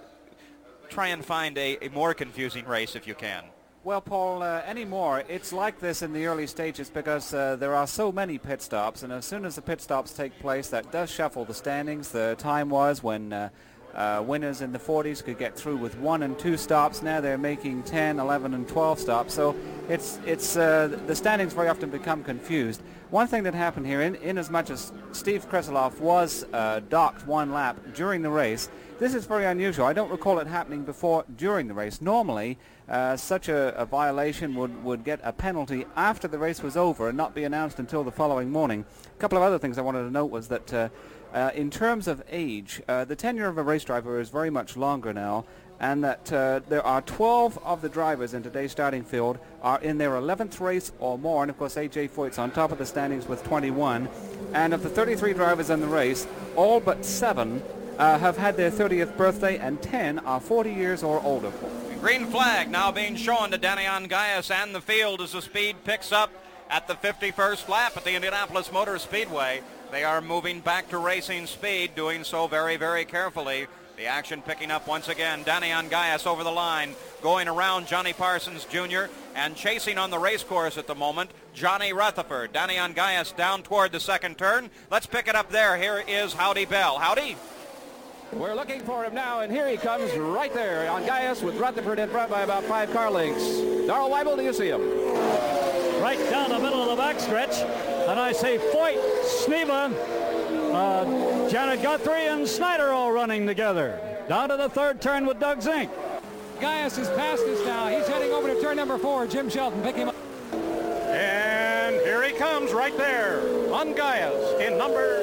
try and find a more confusing race if you can. Well, Paul, anymore, it's like this in the early stages because there are so many pit stops, and as soon as the pit stops take place, that does shuffle the standings. The time was when winners in the 40s could get through with 1 and 2 stops. Now they're making 10, 11, and 12 stops. So it's the standings very often become confused. One thing that happened here, in as much as Steve Krizeloff was docked 1 lap during the race, this is very unusual. I don't recall it happening before during the race. Normally, such a violation would get a penalty after the race was over and not be announced until the following morning. A couple of other things I wanted to note was that in terms of age, the tenure of a race driver is very much longer now, and that there are 12 of the drivers in today's starting field are in their 11th race or more, and of course A.J. Foyt's on top of the standings with 21. And of the 33 drivers in the race, all but 7 have had their 30th birthday, and 10 are 40 years or older. Green flag now being shown to Daniel Gaius and the field as the speed picks up at the 51st lap at the Indianapolis Motor Speedway. They are moving back to racing speed, doing so very, very carefully. The action picking up once again. Daniel Gaius over the line, going around Johnny Parsons Jr. and chasing on the race course at the moment, Johnny Rutherford. Daniel Gaius down toward the second turn. Let's pick it up there. Here is Howdy Bell. Howdy. We're looking for him now, and here he comes right there on Gaius with Rutherford in front by about 5 car lengths. Darrell Weibel, do you see him? Right down the middle of the backstretch. And I say Foyt, Sneva, Janet Guthrie, and Snyder all running together. Down to the third turn with Doug Zink. Gaius is past us now. He's heading over to turn number 4. Jim Shelton, pick him up. And here he comes right there on Gaius in number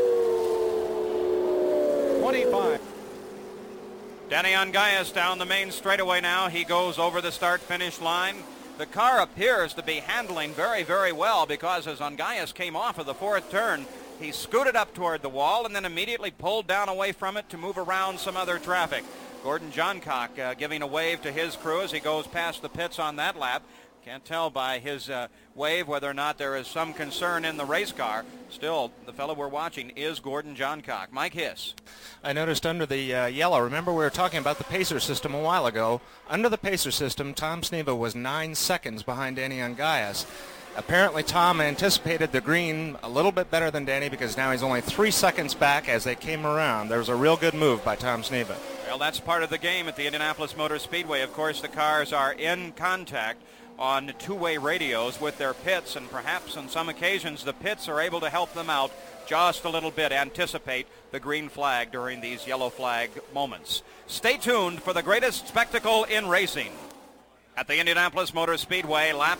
25. Daniel Gaius down the main straightaway now. He goes over the start-finish line. The car appears to be handling very, very well because as Gaius came off of the fourth turn, he scooted up toward the wall and then immediately pulled down away from it to move around some other traffic. Gordon Johncock giving a wave to his crew as he goes past the pits on that lap. Can't tell by his wave whether or not there is some concern in the race car. Still, the fellow we're watching is Gordon Johncock. Mike Hiss. I noticed under the yellow, remember we were talking about the Pacer system a while ago. Under the Pacer system, Tom Sneva was 9 seconds behind Daniel Gaius. Apparently Tom anticipated the green a little bit better than Danny because now he's only 3 seconds back as they came around. There was a real good move by Tom Sneva. Well, that's part of the game at the Indianapolis Motor Speedway. Of course, the cars are in contact on two-way radios with their pits, and perhaps on some occasions the pits are able to help them out just a little bit, anticipate the green flag during these yellow flag moments. Stay tuned for the greatest spectacle in racing. At the Indianapolis Motor Speedway, lap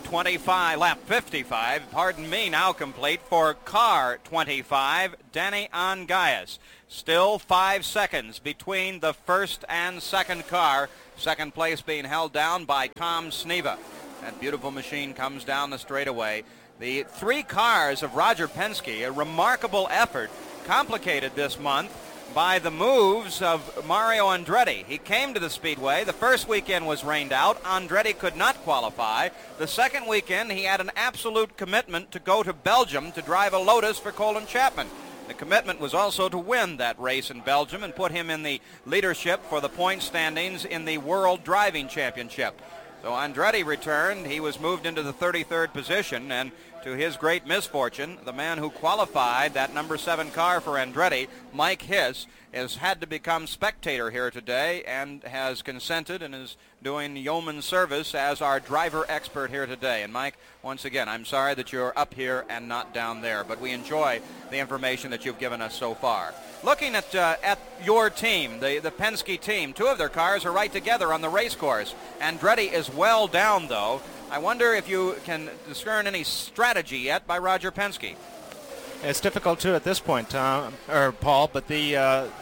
55, now complete for car 25, Danny Ongais. Still 5 seconds between the first and second car. Second place being held down by Tom Sneva. That beautiful machine comes down the straightaway. The 3 cars of Roger Penske, a remarkable effort, complicated this month by the moves of Mario Andretti. He came to the Speedway. The first weekend was rained out. Andretti could not qualify. The second weekend, he had an absolute commitment to go to Belgium to drive a Lotus for Colin Chapman. The commitment was also to win that race in Belgium and put him in the leadership for the point standings in the World Driving Championship. So Andretti returned. He was moved into the 33rd position, and to his great misfortune, the man who qualified that number 7 car for Andretti, Mike Hiss, has had to become spectator here today and has consented and is doing yeoman service as our driver expert here today. And Mike, once again, I'm sorry that you're up here and not down there, but we enjoy the information that you've given us so far. Looking at your team, the Penske team, 2 of their cars are right together on the race course. Andretti is well down, though. I wonder if you can discern any strategy yet by Roger Penske. It's difficult to at this point, Paul, but the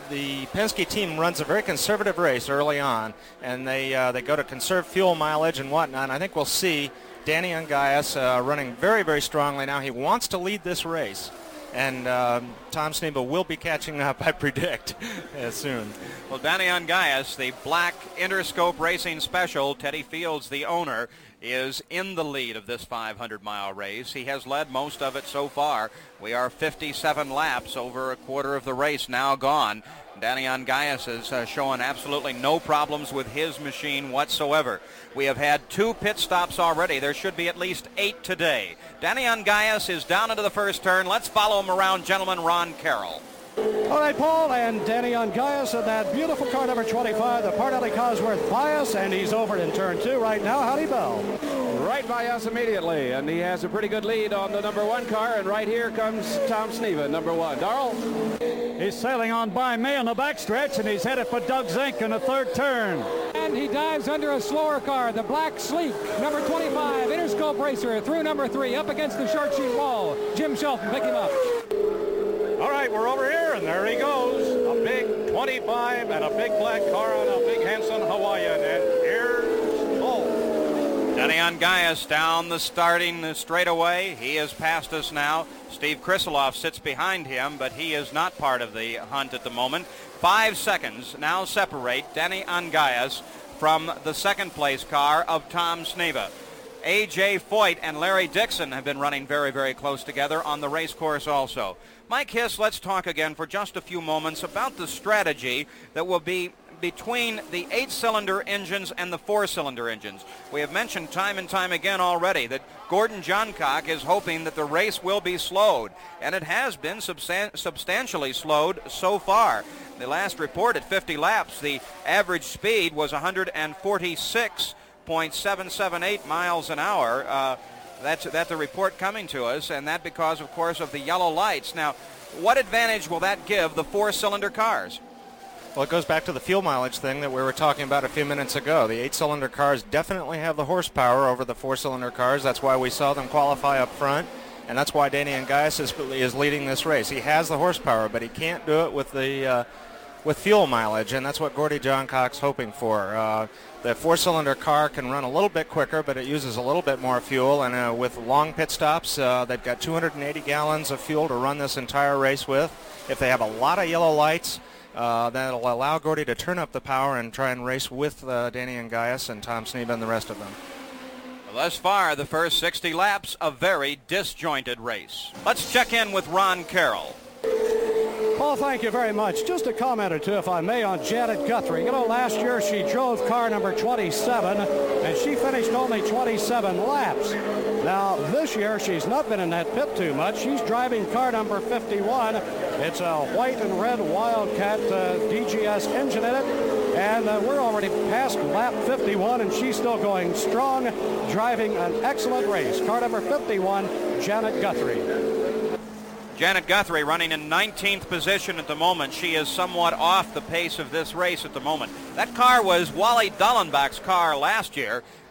Penske team runs a very conservative race early on, and they go to conserve fuel mileage and whatnot. And I think we'll see Danny Ongais running very, very strongly now. He wants to lead this race, and Tom Sneva will be catching up, I predict, soon. Well, Danny Ongais, the black Interscope Racing Special, Teddy Fields, the owner, is in the lead of this 500-mile race. He has led most of it so far. We are 57 laps, over a quarter of the race now gone. Danny Ongais is showing absolutely no problems with his machine whatsoever. We have had 2 pit stops already. There should be at least 8 today. Danny Ongais is down into the first turn. Let's follow him around, gentleman. Ron Carroll. All right, Paul, and Danny Ongais in that beautiful car number 25, the Parnelli Cosworth Bias, and he's over in turn 2 right now. Howdy, Bell. Right by us immediately, and he has a pretty good lead on the number 1 car, and right here comes Tom Sneva, number 1. Darrell? He's sailing on by me on the backstretch, and he's headed for Doug Zink in the 3rd turn. And he dives under a slower car, the black Sleek, number 25, Interscope Racer, through number 3, up against the short sheet wall. Jim Shelton, pick him up. All right, we're over here, and there he goes. A big 25 and a big black car on a big Hanson Hawaiian, and here's Bull. Danny Ongais down the starting straightaway. He has passed us now. Steve Krisiloff sits behind him, but he is not part of the hunt at the moment. 5 seconds now separate Danny Ongais from the 2nd place car of Tom Sneva. A.J. Foyt and Larry Dixon have been running very, very close together on the race course also. Mike Hiss, let's talk again for just a few moments about the strategy that will be between the 8-cylinder engines and the 4-cylinder engines. We have mentioned time and time again already that Gordon Johncock is hoping that the race will be slowed, and it has been substantially slowed so far. The last report at 50 laps, the average speed was 146.778 miles an hour. That's the report coming to us, and that because, of course, of the yellow lights. Now, what advantage will that give the 4-cylinder cars? Well, it goes back to the fuel mileage thing that we were talking about a few minutes ago. The 8-cylinder cars definitely have the horsepower over the 4-cylinder cars. That's why we saw them qualify up front, and that's why Danny Ongais is leading this race. He has the horsepower, but he can't do it with the with fuel mileage, and that's what Gordy Johncock's hoping for. The 4-cylinder car can run a little bit quicker, but it uses a little bit more fuel, and with long pit stops, they've got 280 gallons of fuel to run this entire race with. If they have a lot of yellow lights, that'll allow Gordy to turn up the power and try and race with Danny Ongais and Tom Sneva and the rest of them. Thus far, the first 60 laps, a very disjointed race. Let's check in with Ron Carroll. Paul, thank you very much. Just a comment or two, if I may, on Janet Guthrie. You know, last year she drove car number 27, and she finished only 27 laps. Now, this year she's not been in that pit too much. She's driving car number 51. It's a white and red Wildcat DGS engine in it, and we're already past lap 51, and she's still going strong, driving an excellent race. Car number 51, Janet Guthrie. Janet Guthrie running in 19th position at the moment. She is somewhat off the pace of this race at the moment. That car was Wally Dallenbach's car last year.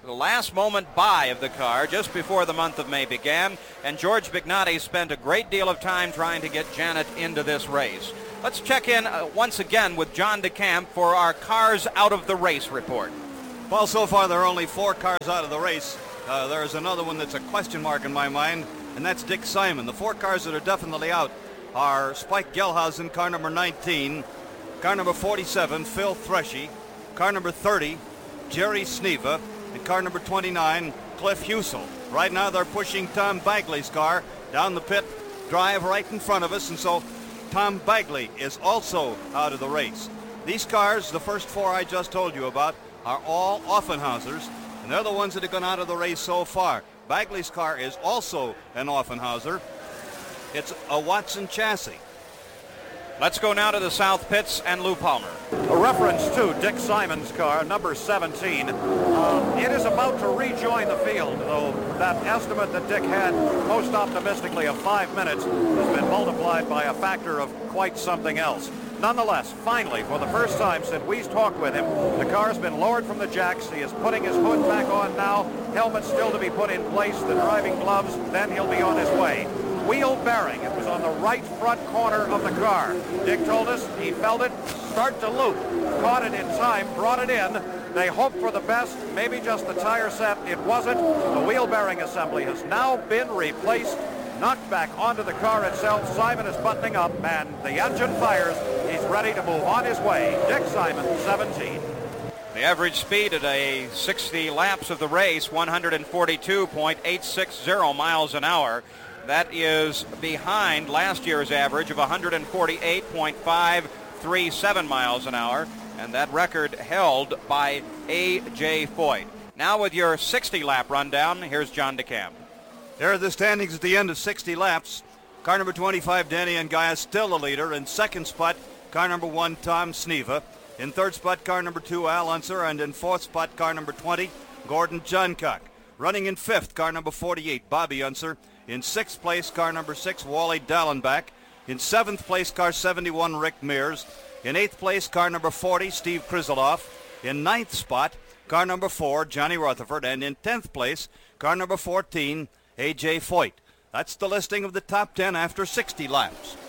the last moment buy of the car just before the month of May began, and George Bignotti spent a great deal of time trying to get Janet into this race. Let's check in once again with John DeCamp for our cars out of the race report. Well, so far there are only 4 cars out of the race. There's another one that's a question mark in my mind, and that's Dick Simon. The 4 cars that are definitely out are Spike Gelhausen, car number 19, car number 47, Phil Threshy, car number 30, Jerry Sneva, and car number 29, Cliff Husel. Right now they're pushing Tom Bagley's car down the pit drive right in front of us, and so Tom Bagley is also out of the race. These cars, the first 4 I just told you about, are all Offenhausers, and they're the ones that have gone out of the race so far. Bagley's car is also an Offenhauser. It's a Watson chassis. Let's go now to the South Pits and Lou Palmer. A reference to Dick Simon's car, number 17. It is about to rejoin the field, though that estimate that Dick had most optimistically of 5 minutes has been multiplied by a factor of quite something else. Nonetheless, finally, for the first time since we've talked with him, the car's been lowered from the jacks. He is putting his hood back on now. Helmet still to be put in place, the driving gloves, then he'll be on his way. Wheel bearing, it was on the right front corner of the car. Dick told us he felt it start to loop. Caught it in time, brought it in. They hoped for the best, maybe just the tire set. It wasn't. The wheel bearing assembly has now been replaced, knocked back onto the car itself. Simon is buttoning up, and the engine fires. He's ready to move on his way. Dick Simon, 17. The average speed at a 60 laps of the race, 142.860 miles an hour. That is behind last year's average of 148.537 miles an hour, and that record held by A.J. Foyt. Now with your 60-lap rundown, here's John DeCamp. There are the standings at the end of 60 laps. Car number 25, Danny Angaya, still the leader. In second spot, car number 1, Tom Sneva. In third spot, car number 2, Al Unser. And in fourth spot, car number 20, Gordon Johncock. Running in fifth, car number 48, Bobby Unser. In sixth place, car number 6, Wally Dallenbach. In seventh place, car 71, Rick Mears. In eighth place, car number 40, Steve Krizeloff. In ninth spot, car number 4, Johnny Rutherford. And in 10th place, car number 14, A.J. Foyt. That's the listing of the top 10 after 60 laps.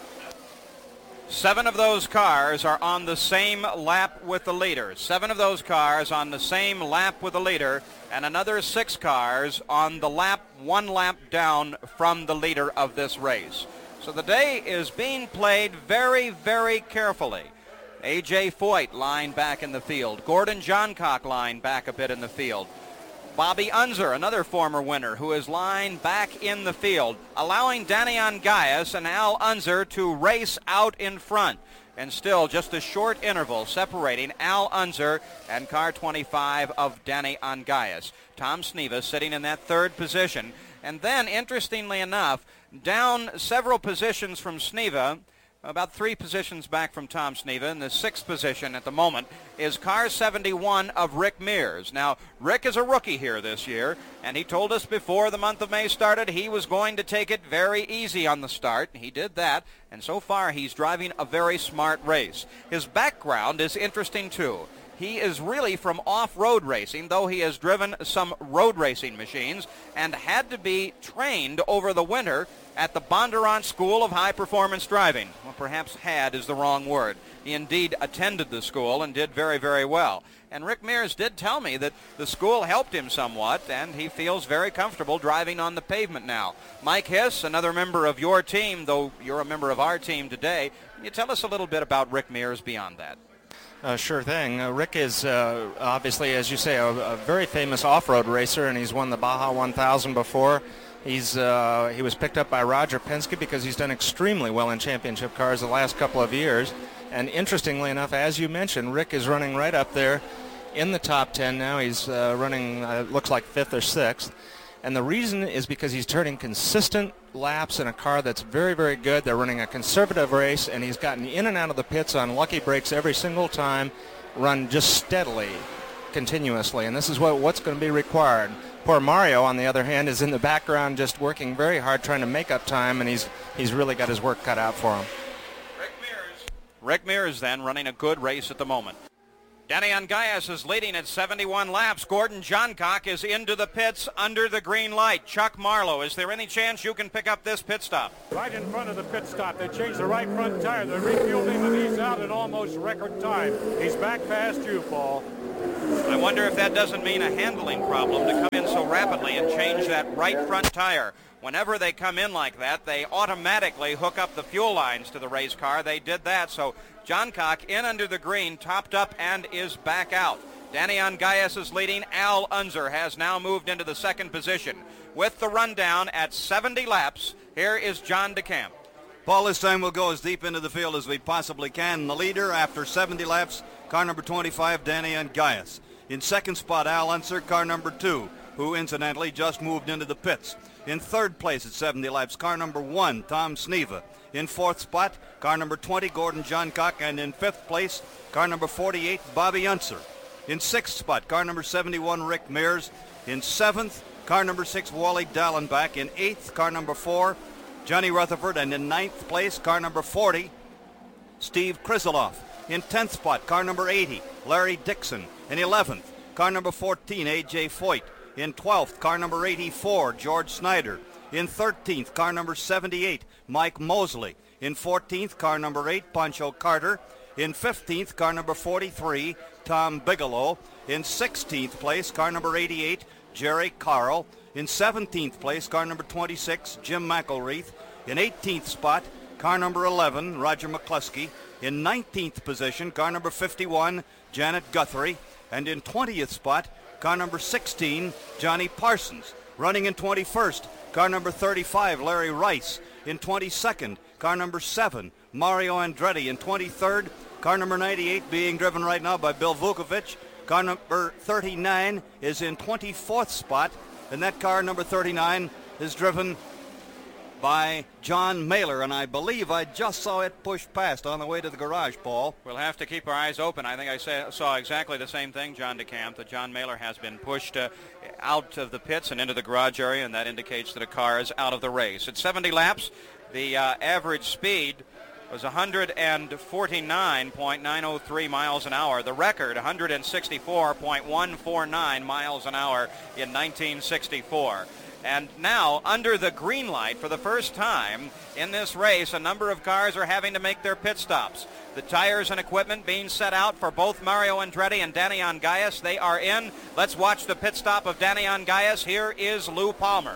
7 of those cars are on the same lap with the leader. 7 of those cars on the same lap with the leader, and another 6 cars on the lap, 1 lap down from the leader of this race. So the day is being played very, very carefully. A.J. Foyt lying back in the field. Gordon Johncock lying back a bit in the field. Bobby Unser, another former winner, who is lying back in the field, allowing Danny Angayas and Al Unser to race out in front. And still just a short interval separating Al Unser and car 25 of Danny Angayas. Tom Sneva sitting in that third position. And then, interestingly enough, down several positions from Sneva, about 3 positions back from Tom Sneva. In the 6th position at the moment is car 71 of Rick Mears. Now, Rick is a rookie here this year, and he told us before the month of May started he was going to take it very easy on the start. He did that, and so far he's driving a very smart race. His background is interesting, too. He is really from off-road racing, though he has driven some road racing machines and had to be trained over the winter at the Bondurant School of High Performance Driving. Well, perhaps had is the wrong word. He indeed attended the school and did very, very well. And Rick Mears did tell me that the school helped him somewhat, and he feels very comfortable driving on the pavement now. Mike Hiss, another member of your team, though you're a member of our team today, can you tell us a little bit about Rick Mears beyond that? Sure thing. Rick is obviously, as you say, a very famous off-road racer, and he's won the Baja 1000 before. He was picked up by Roger Penske because he's done extremely well in championship cars the last couple of years. And interestingly enough, as you mentioned, Rick is running right up there in the top 10 now. He's running, looks like 5th or 6th. And the reason is because he's turning consistent laps in a car that's very, very good. They're running a conservative race, and he's gotten in and out of the pits on lucky breaks every single time, run just steadily, continuously. And this is what's going to be required. Poor Mario, on the other hand, is in the background just working very hard trying to make up time, and he's really got his work cut out for him. Rick Mears then running a good race at the moment. Danny Ungayas is leading at 71 laps. Gordon Johncock is into the pits under the green light. Chuck Marlowe, is there any chance you can pick up this pit stop? Right in front of the pit stop. They changed the right front tire. They refueled him, and he's out at almost record time. He's back past you, Paul. I wonder if that doesn't mean a handling problem to come in so rapidly and change that right front tire. Whenever they come in like that, they automatically hook up the fuel lines to the race car. They did that, so Johncock in under the green, topped up, and is back out. Danny Ungayas is leading. Al Unser has now moved into the second position. With the rundown at 70 laps, here is John DeCamp. Paul, this time we'll go as deep into the field as we possibly can. The leader after 70 laps, car number 25, Danny Ungayas. In second spot, Al Unser, car number 2, who incidentally just moved into the pits. In third place at 70 laps, car number 1, Tom Sneva. In fourth spot, car number 20, Gordon Johncock. And in fifth place, car number 48, Bobby Unser. In sixth spot, car number 71, Rick Mears. In seventh, car number 6, Wally Dallenbach. In eighth, car number 4, Johnny Rutherford. And in ninth place, car number 40, Steve Kriseloff. In 10th spot, car number 80, Larry Dixon. In 11th, car number 14, A.J. Foyt. In 12th, car number 84, George Snyder. In 13th, car number 78, Mike Mosley. In 14th, car number 8, Pancho Carter. In 15th, car number 43, Tom Bigelow. In 16th place, car number 88, Jerry Carl. In 17th place, car number 26, Jim McElreath. In 18th spot, car number 11, Roger McCluskey. In 19th position, car number 51, Janet Guthrie. And in 20th spot, car number 16, Johnny Parsons. Running in 21st, car number 35, Larry Rice. In 22nd, car number 7, Mario Andretti. In 23rd, car number 98 being driven right now by Bill Vukovic. Car number 39 is in 24th spot, and that car number 39 is driven by John Mailer, and I believe I just saw it push past on the way to the garage, Paul. We'll have to keep our eyes open. I think I saw exactly the same thing, John DeCamp, that John Mailer has been pushed out of the pits and into the garage area, and that indicates that a car is out of the race. At 70 laps, the average speed was 149.903 miles an hour. The record, 164.149 miles an hour in 1964. And now, under the green light, for the first time in this race, a number of cars are having to make their pit stops. The tires and equipment being set out for both Mario Andretti and Danny Ungayas. They are in. Let's watch the pit stop of Danny Ungayas. Here is Lou Palmer.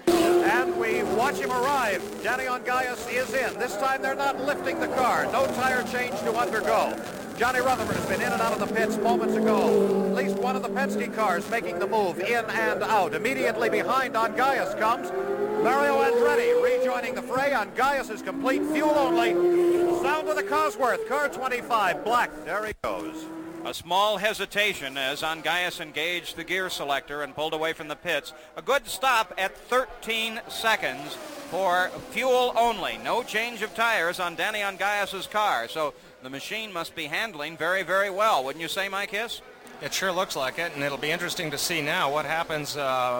And we watch him arrive. Danny Ungayas is in. This time they're not lifting the car. No tire change to undergo. Johnny Rutherford has been in and out of the pits moments ago. At least one of the Penske cars making the move in and out. Immediately behind Ungayas comes Mario Andretti rejoining the fray. Ungayas is complete, fuel only. Sound of the Cosworth, car 25, black. There he goes. A small hesitation as Ungayas engaged the gear selector and pulled away from the pits. A good stop at 13 seconds for fuel only. No change of tires on Danny Ungayas' car. So the machine must be handling very, very well. Wouldn't you say, Mike Hiss? It sure looks like it, and it'll be interesting to see now what happens.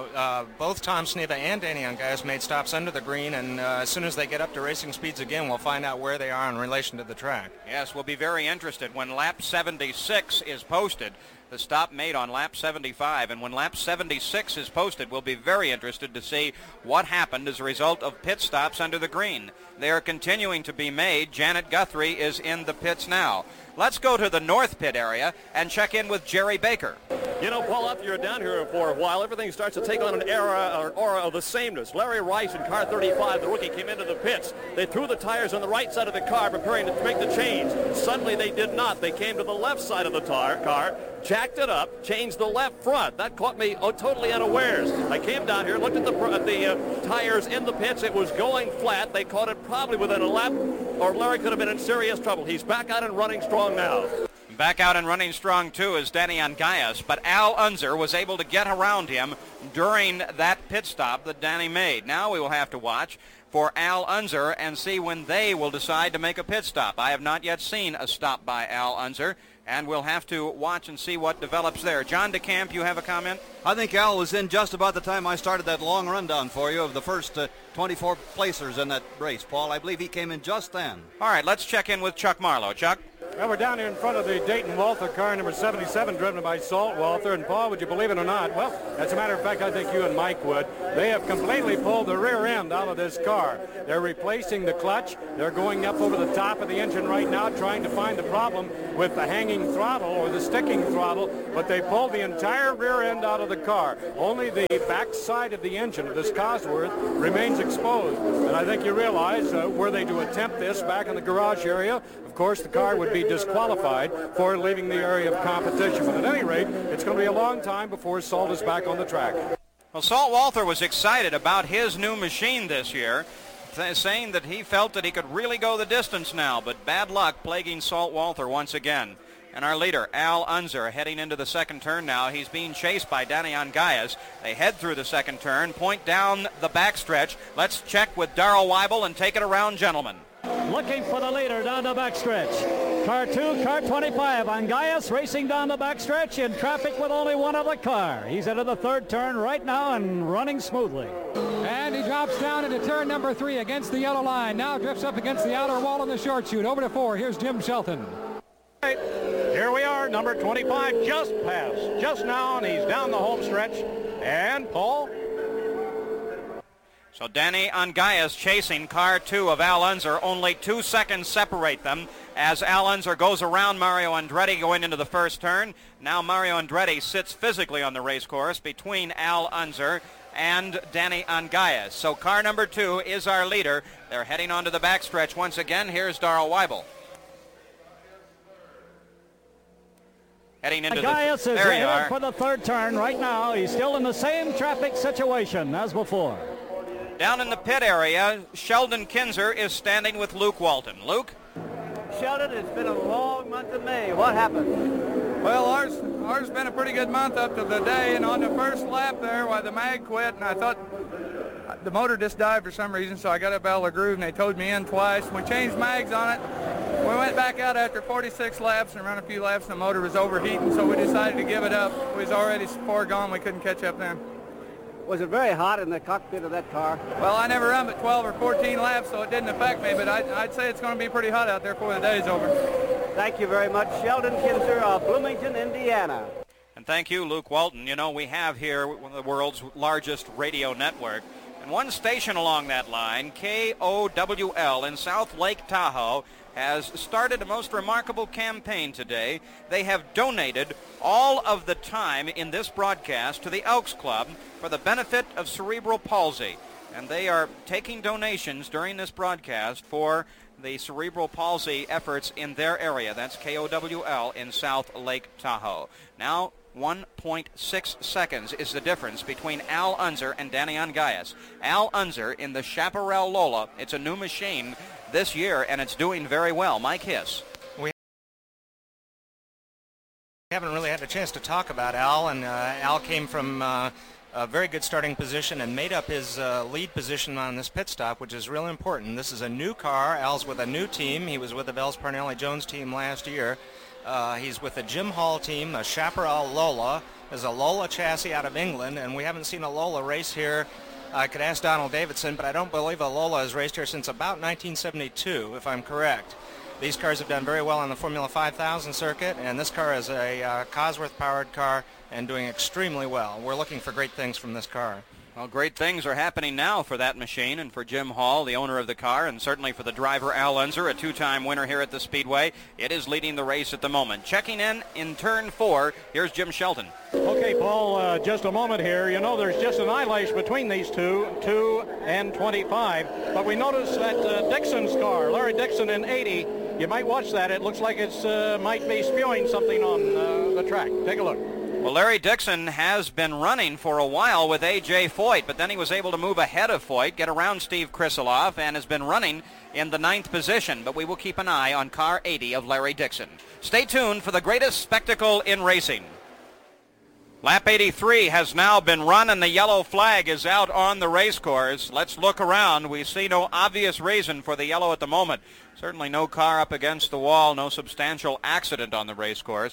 Both Tom Sneva and Danny Ungayas made stops under the green, and as soon as they get up to racing speeds again, we'll find out where they are in relation to the track. Yes, we'll be very interested when lap 76 is posted. The stop made on lap 75, and when lap 76 is posted, we'll be very interested to see what happened as a result of pit stops under the green. They are continuing to be made. Janet Guthrie is in the pits now. Let's go to the north pit area and check in with Jerry Baker. You know, Paul, after you're down here for a while, everything starts to take on an aura of the sameness. Larry Rice in car 35, the rookie, came into the pits. They threw the tires on the right side of the car, preparing to make the change. Suddenly they did not. They came to the left side of the car, jacked it up, changed the left front. That caught me totally unawares. I came down here, looked at the tires in the pits. It was going flat. They caught it probably within a lap, or Larry could have been in serious trouble. He's back out and running strong now. Back out and running strong, too, is Danny Ungayas, but Al Unser was able to get around him during that pit stop that Danny made. Now we will have to watch for Al Unser and see when they will decide to make a pit stop. I have not yet seen a stop by Al Unser, and we'll have to watch and see what develops there. John DeCamp, you have a comment? I think Al was in just about the time I started that long rundown for you of the first 24 placers in that race, Paul. I believe he came in just then. All right, let's check in with Chuck Marlowe. Chuck? Well, we're down here in front of the Dayton Walther car, number 77, driven by Salt Walther. And, Paul, would you believe it or not? Well, as a matter of fact, I think you and Mike would. They have completely pulled the rear end out of this car. They're replacing the clutch. They're going up over the top of the engine right now, trying to find the problem with the hanging throttle or the sticking throttle. But they pulled the entire rear end out of the car. Only the back side of the engine of this Cosworth remains exposed. And I think you realize, were they to attempt this back in the garage area, of course, the car would be disqualified for leaving the area of competition. But at any rate, it's going to be a long time before Salt is back on the track. Well, Salt Walther was excited about his new machine this year, saying that he felt that he could really go the distance now, but bad luck plaguing Salt Walther once again. And our leader, Al Unser, heading into the second turn now. He's being chased by Daniel Gaius. They head through the second turn, point down the backstretch. Let's check with Darrell Weibel and take it around, gentlemen. Looking for the leader down the backstretch. Car 2, car 25. Angaius racing down the backstretch in traffic with only one other car. He's into the third turn right now and running smoothly. And he drops down into turn number 3 against the yellow line. Now drifts up against the outer wall in the short chute. Over to 4. Here's Jim Shelton. Here we are, number 25 just passed just now, and he's down the home stretch. And, Paul? So Danny Angaius chasing car 2 of Al Unser. Only 2 seconds separate them as Al Unser goes around Mario Andretti going into the first turn. Now Mario Andretti sits physically on the race course between Al Unser and Danny Angaius. So car number 2 is our leader. They're heading onto the backstretch once again. Here's Darrell Weibel. Heading into Angaius the... is There you ahead are. for the third turn right now. He's still in the same traffic situation as before. Down in the pit area, Sheldon Kinzer is standing with Luke Walton. Luke? Sheldon, it's been a long month of May. What happened? Well, ours has been a pretty good month up to the day, and on the first lap there, why the mag quit, and I thought the motor just died for some reason, so I got up out of the groove, and they towed me in twice. We changed mags on it. We went back out after 46 laps and ran a few laps, and the motor was overheating, so we decided to give it up. We was already far gone. We couldn't catch up then. Was it very hot in the cockpit of that car? Well, I never run but 12 or 14 laps, so it didn't affect me, but I'd say it's going to be pretty hot out there before the day's over. Thank you very much, Sheldon Kinzer of Bloomington, Indiana. And thank you, Luke Walton. You know, we have here one of the world's largest radio network. And one station along that line, KOWL in South Lake Tahoe, has started a most remarkable campaign today. They have donated all of the time in this broadcast to the Elks Club for the benefit of cerebral palsy. And they are taking donations during this broadcast for the cerebral palsy efforts in their area. That's KOWL in South Lake Tahoe. Now, 1.6 seconds is the difference between Al Unser and Danny Angaius. Al Unser in the Chaparral Lola. It's a new machine this year, and it's doing very well. Mike Hiss. We haven't really had a chance to talk about Al, and Al came from a very good starting position and made up his lead position on this pit stop, which is really important. This is a new car. Al's with a new team. He was with the Bells Parnelli Jones team last year. He's with the Jim Hall team, a Chaparral Lola. There's a Lola chassis out of England, and we haven't seen a Lola race here. I could ask Donald Davidson, but I don't believe a Lola has raced here since about 1972, if I'm correct. These cars have done very well on the Formula 5000 circuit, and this car is a Cosworth-powered car and doing extremely well. We're looking for great things from this car. Well, great things are happening now for that machine and for Jim Hall, the owner of the car, and certainly for the driver, Al Unser, a two-time winner here at the Speedway. It is leading the race at the moment. Checking in turn 4, here's Jim Shelton. Okay, Paul, just a moment here. You know, there's just an eyelash between these two and 25. But we notice that Dixon's car, Larry Dixon in 80, you might watch that. It looks like it's might be spewing something on the track. Take a look. Well, Larry Dixon has been running for a while with A.J. Foyt, but then he was able to move ahead of Foyt, get around Steve Krisiloff, and has been running in the 9th position. But we will keep an eye on car 80 of Larry Dixon. Stay tuned for the greatest spectacle in racing. Lap 83 has now been run, and the yellow flag is out on the race course. Let's look around. We see no obvious reason for the yellow at the moment. Certainly no car up against the wall, no substantial accident on the race course.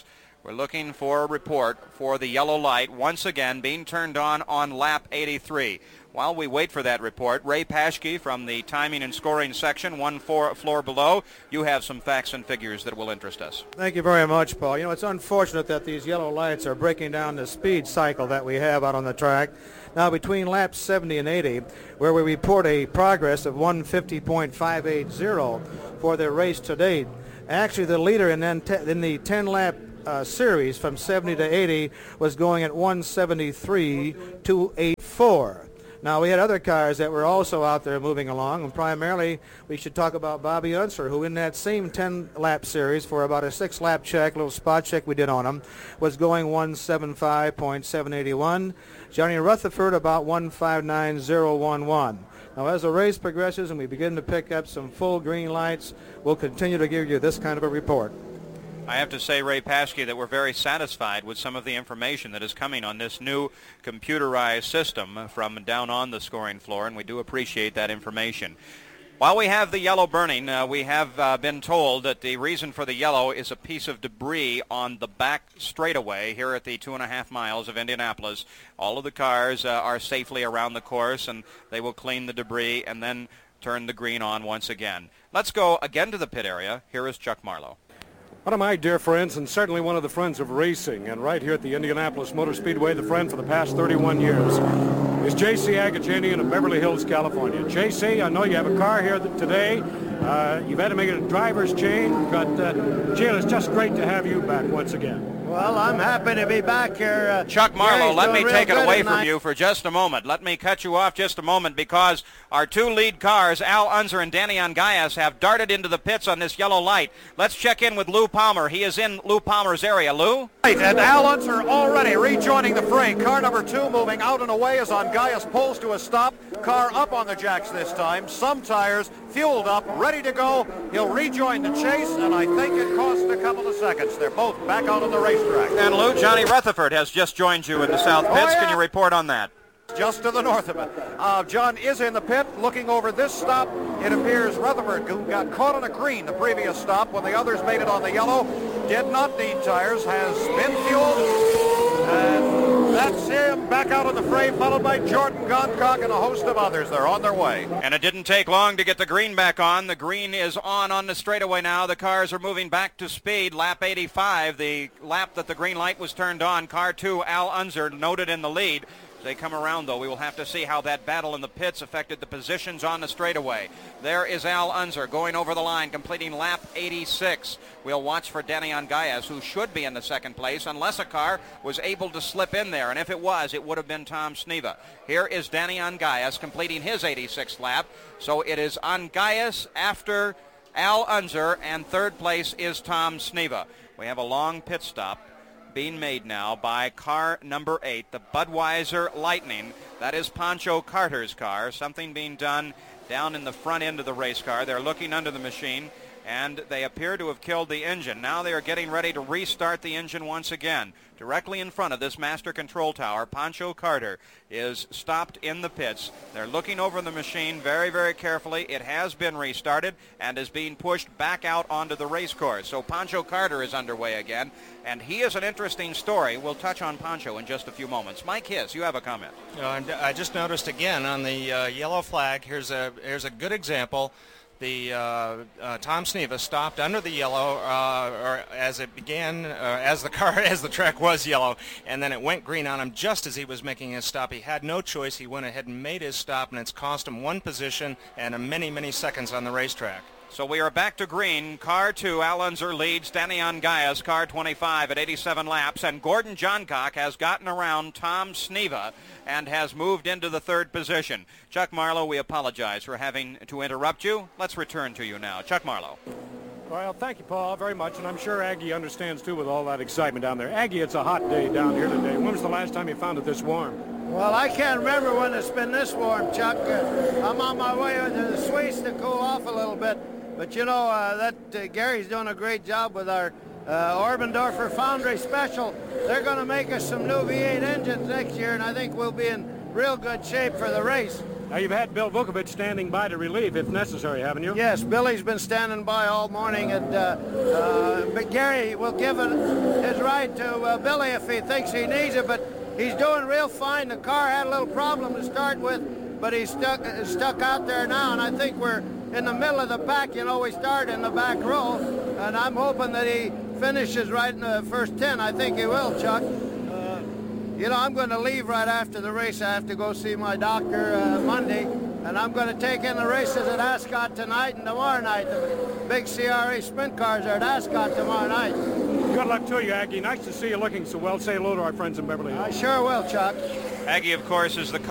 We're looking for a report for the yellow light once again being turned on lap 83. While we wait for that report, Ray Paschke from the timing and scoring section, one floor below, you have some facts and figures that will interest us. Thank you very much, Paul. You know, it's unfortunate that these yellow lights are breaking down the speed cycle that we have out on the track. Now, between laps 70 and 80, where we report a progress of 150.580 for the race to date, actually the leader in the 10-lap series from 70 to 80 was going at 173.284. Now, we had other cars that were also out there moving along, and primarily we should talk about Bobby Unser, who in that same 10-lap series for about a 6-lap check, little spot check we did on him, was going 175.781. Johnny Rutherford about 159.011. Now, as the race progresses and we begin to pick up some full green lights, we'll continue to give you this kind of a report. I have to say, Ray Paschke, that we're very satisfied with some of the information that is coming on this new computerized system from down on the scoring floor, and we do appreciate that information. While we have the yellow burning, we have been told that the reason for the yellow is a piece of debris on the back straightaway here at the 2.5 miles of Indianapolis. All of the cars are safely around the course, and they will clean the debris and then turn the green on once again. Let's go again to the pit area. Here is Chuck Marlowe. One of my dear friends, and certainly one of the friends of racing, and right here at the Indianapolis Motor Speedway, the friend for the past 31 years, is J.C. Agajanian of Beverly Hills, California. J.C., I know you have a car here today. You've had to make it a driver's change, but, Jill, it's just great to have you back once again. Well, I'm happy to be back here. Chuck Marlowe, let me take it away from you for just a moment. Let me cut you off just a moment because our two lead cars, Al Unser and Danny Ongayas, have darted into the pits on this yellow light. Let's check in with Lou Palmer. He is in Lou Palmer's area. Lou? Right, and Al Unser already rejoining the fray. Car number 2 moving out and away as Ongayas pulls to a stop. Car up on the jacks this time. Some tires fueled up, ready to go. He'll rejoin the chase, and I think it cost a couple of seconds. They're both back out on the racetrack. And Lou, Johnny Rutherford has just joined you in the south pits. Can you report on that? Just to the north of it. John is in the pit looking over this stop. It appears Rutherford, who got caught on a green the previous stop when the others made it on the yellow, did not need tires, has been fueled, and that's him back out on the fray, followed by Jordan Goncock and a host of others. They're on their way. And it didn't take long to get the green back on. The green is on the straightaway now. The cars are moving back to speed. Lap 85, the lap that the green light was turned on. Car 2, Al Unser, noted in the lead. They come around, though. We will have to see how that battle in the pits affected the positions on the straightaway. There is Al Unser going over the line, completing lap 86. We'll watch for Danny Ongayas, who should be in the second place, unless a car was able to slip in there. And if it was, it would have been Tom Sneva. Here is Danny Ongayas completing his 86th lap. So it is Ongayas after Al Unser, and third place is Tom Sneva. We have a long pit stop being made now by car number 8, the Budweiser Lightning. That is Pancho Carter's car. Something being done down in the front end of the race car. They're looking under the machine, and they appear to have killed the engine. Now they are getting ready to restart the engine once again. Directly in front of this master control tower, Pancho Carter is stopped in the pits. They're looking over the machine very, very carefully. It has been restarted and is being pushed back out onto the race course. So Pancho Carter is underway again, and he is an interesting story. We'll touch on Pancho in just a few moments. Mike Hiss, you have a comment. I just noticed again on the yellow flag, here's a good example. The Tom Sneva stopped under the yellow, or as it began, as the track was yellow, and then it went green on him just as he was making his stop. He had no choice. He went ahead and made his stop, and it's cost him one position and many, many seconds on the racetrack. So we are back to green. Car 2, Al Unser leads Danny Ongayas, car 25 at 87 laps, and Gordon Johncock has gotten around Tom Sneva and has moved into the third position. Chuck Marlowe, we apologize for having to interrupt you. Let's return to you now. Chuck Marlowe. Well, thank you, Paul, very much, and I'm sure Aggie understands, too, with all that excitement down there. Aggie, it's a hot day down here today. When was the last time you found it this warm? Well, I can't remember when it's been this warm, Chuck. I'm on my way to the Swiss to cool off a little bit. But, you know, Gary's doing a great job with our Orbendorfer Foundry Special. They're going to make us some new V8 engines next year, and I think we'll be in real good shape for the race. Now, you've had Bill Vukovich standing by to relieve if necessary, haven't you? Yes, Billy's been standing by all morning, and but Gary will give his ride to Billy if he thinks he needs it, but he's doing real fine. The car had a little problem to start with, but he's stuck out there now, and I think we're in the middle of the pack. You know, we start in the back row, and I'm hoping that he finishes right in the first 10. I think he will, Chuck. You know, I'm going to leave right after the race. I have to go see my doctor Monday, and I'm going to take in the races at Ascot tonight and tomorrow night. The big CRA sprint cars are at Ascot tomorrow night. Good luck to you, Aggie. Nice to see you looking so well. Say hello to our friends in Beverly Hills. I sure will, Chuck. Aggie, of course, is the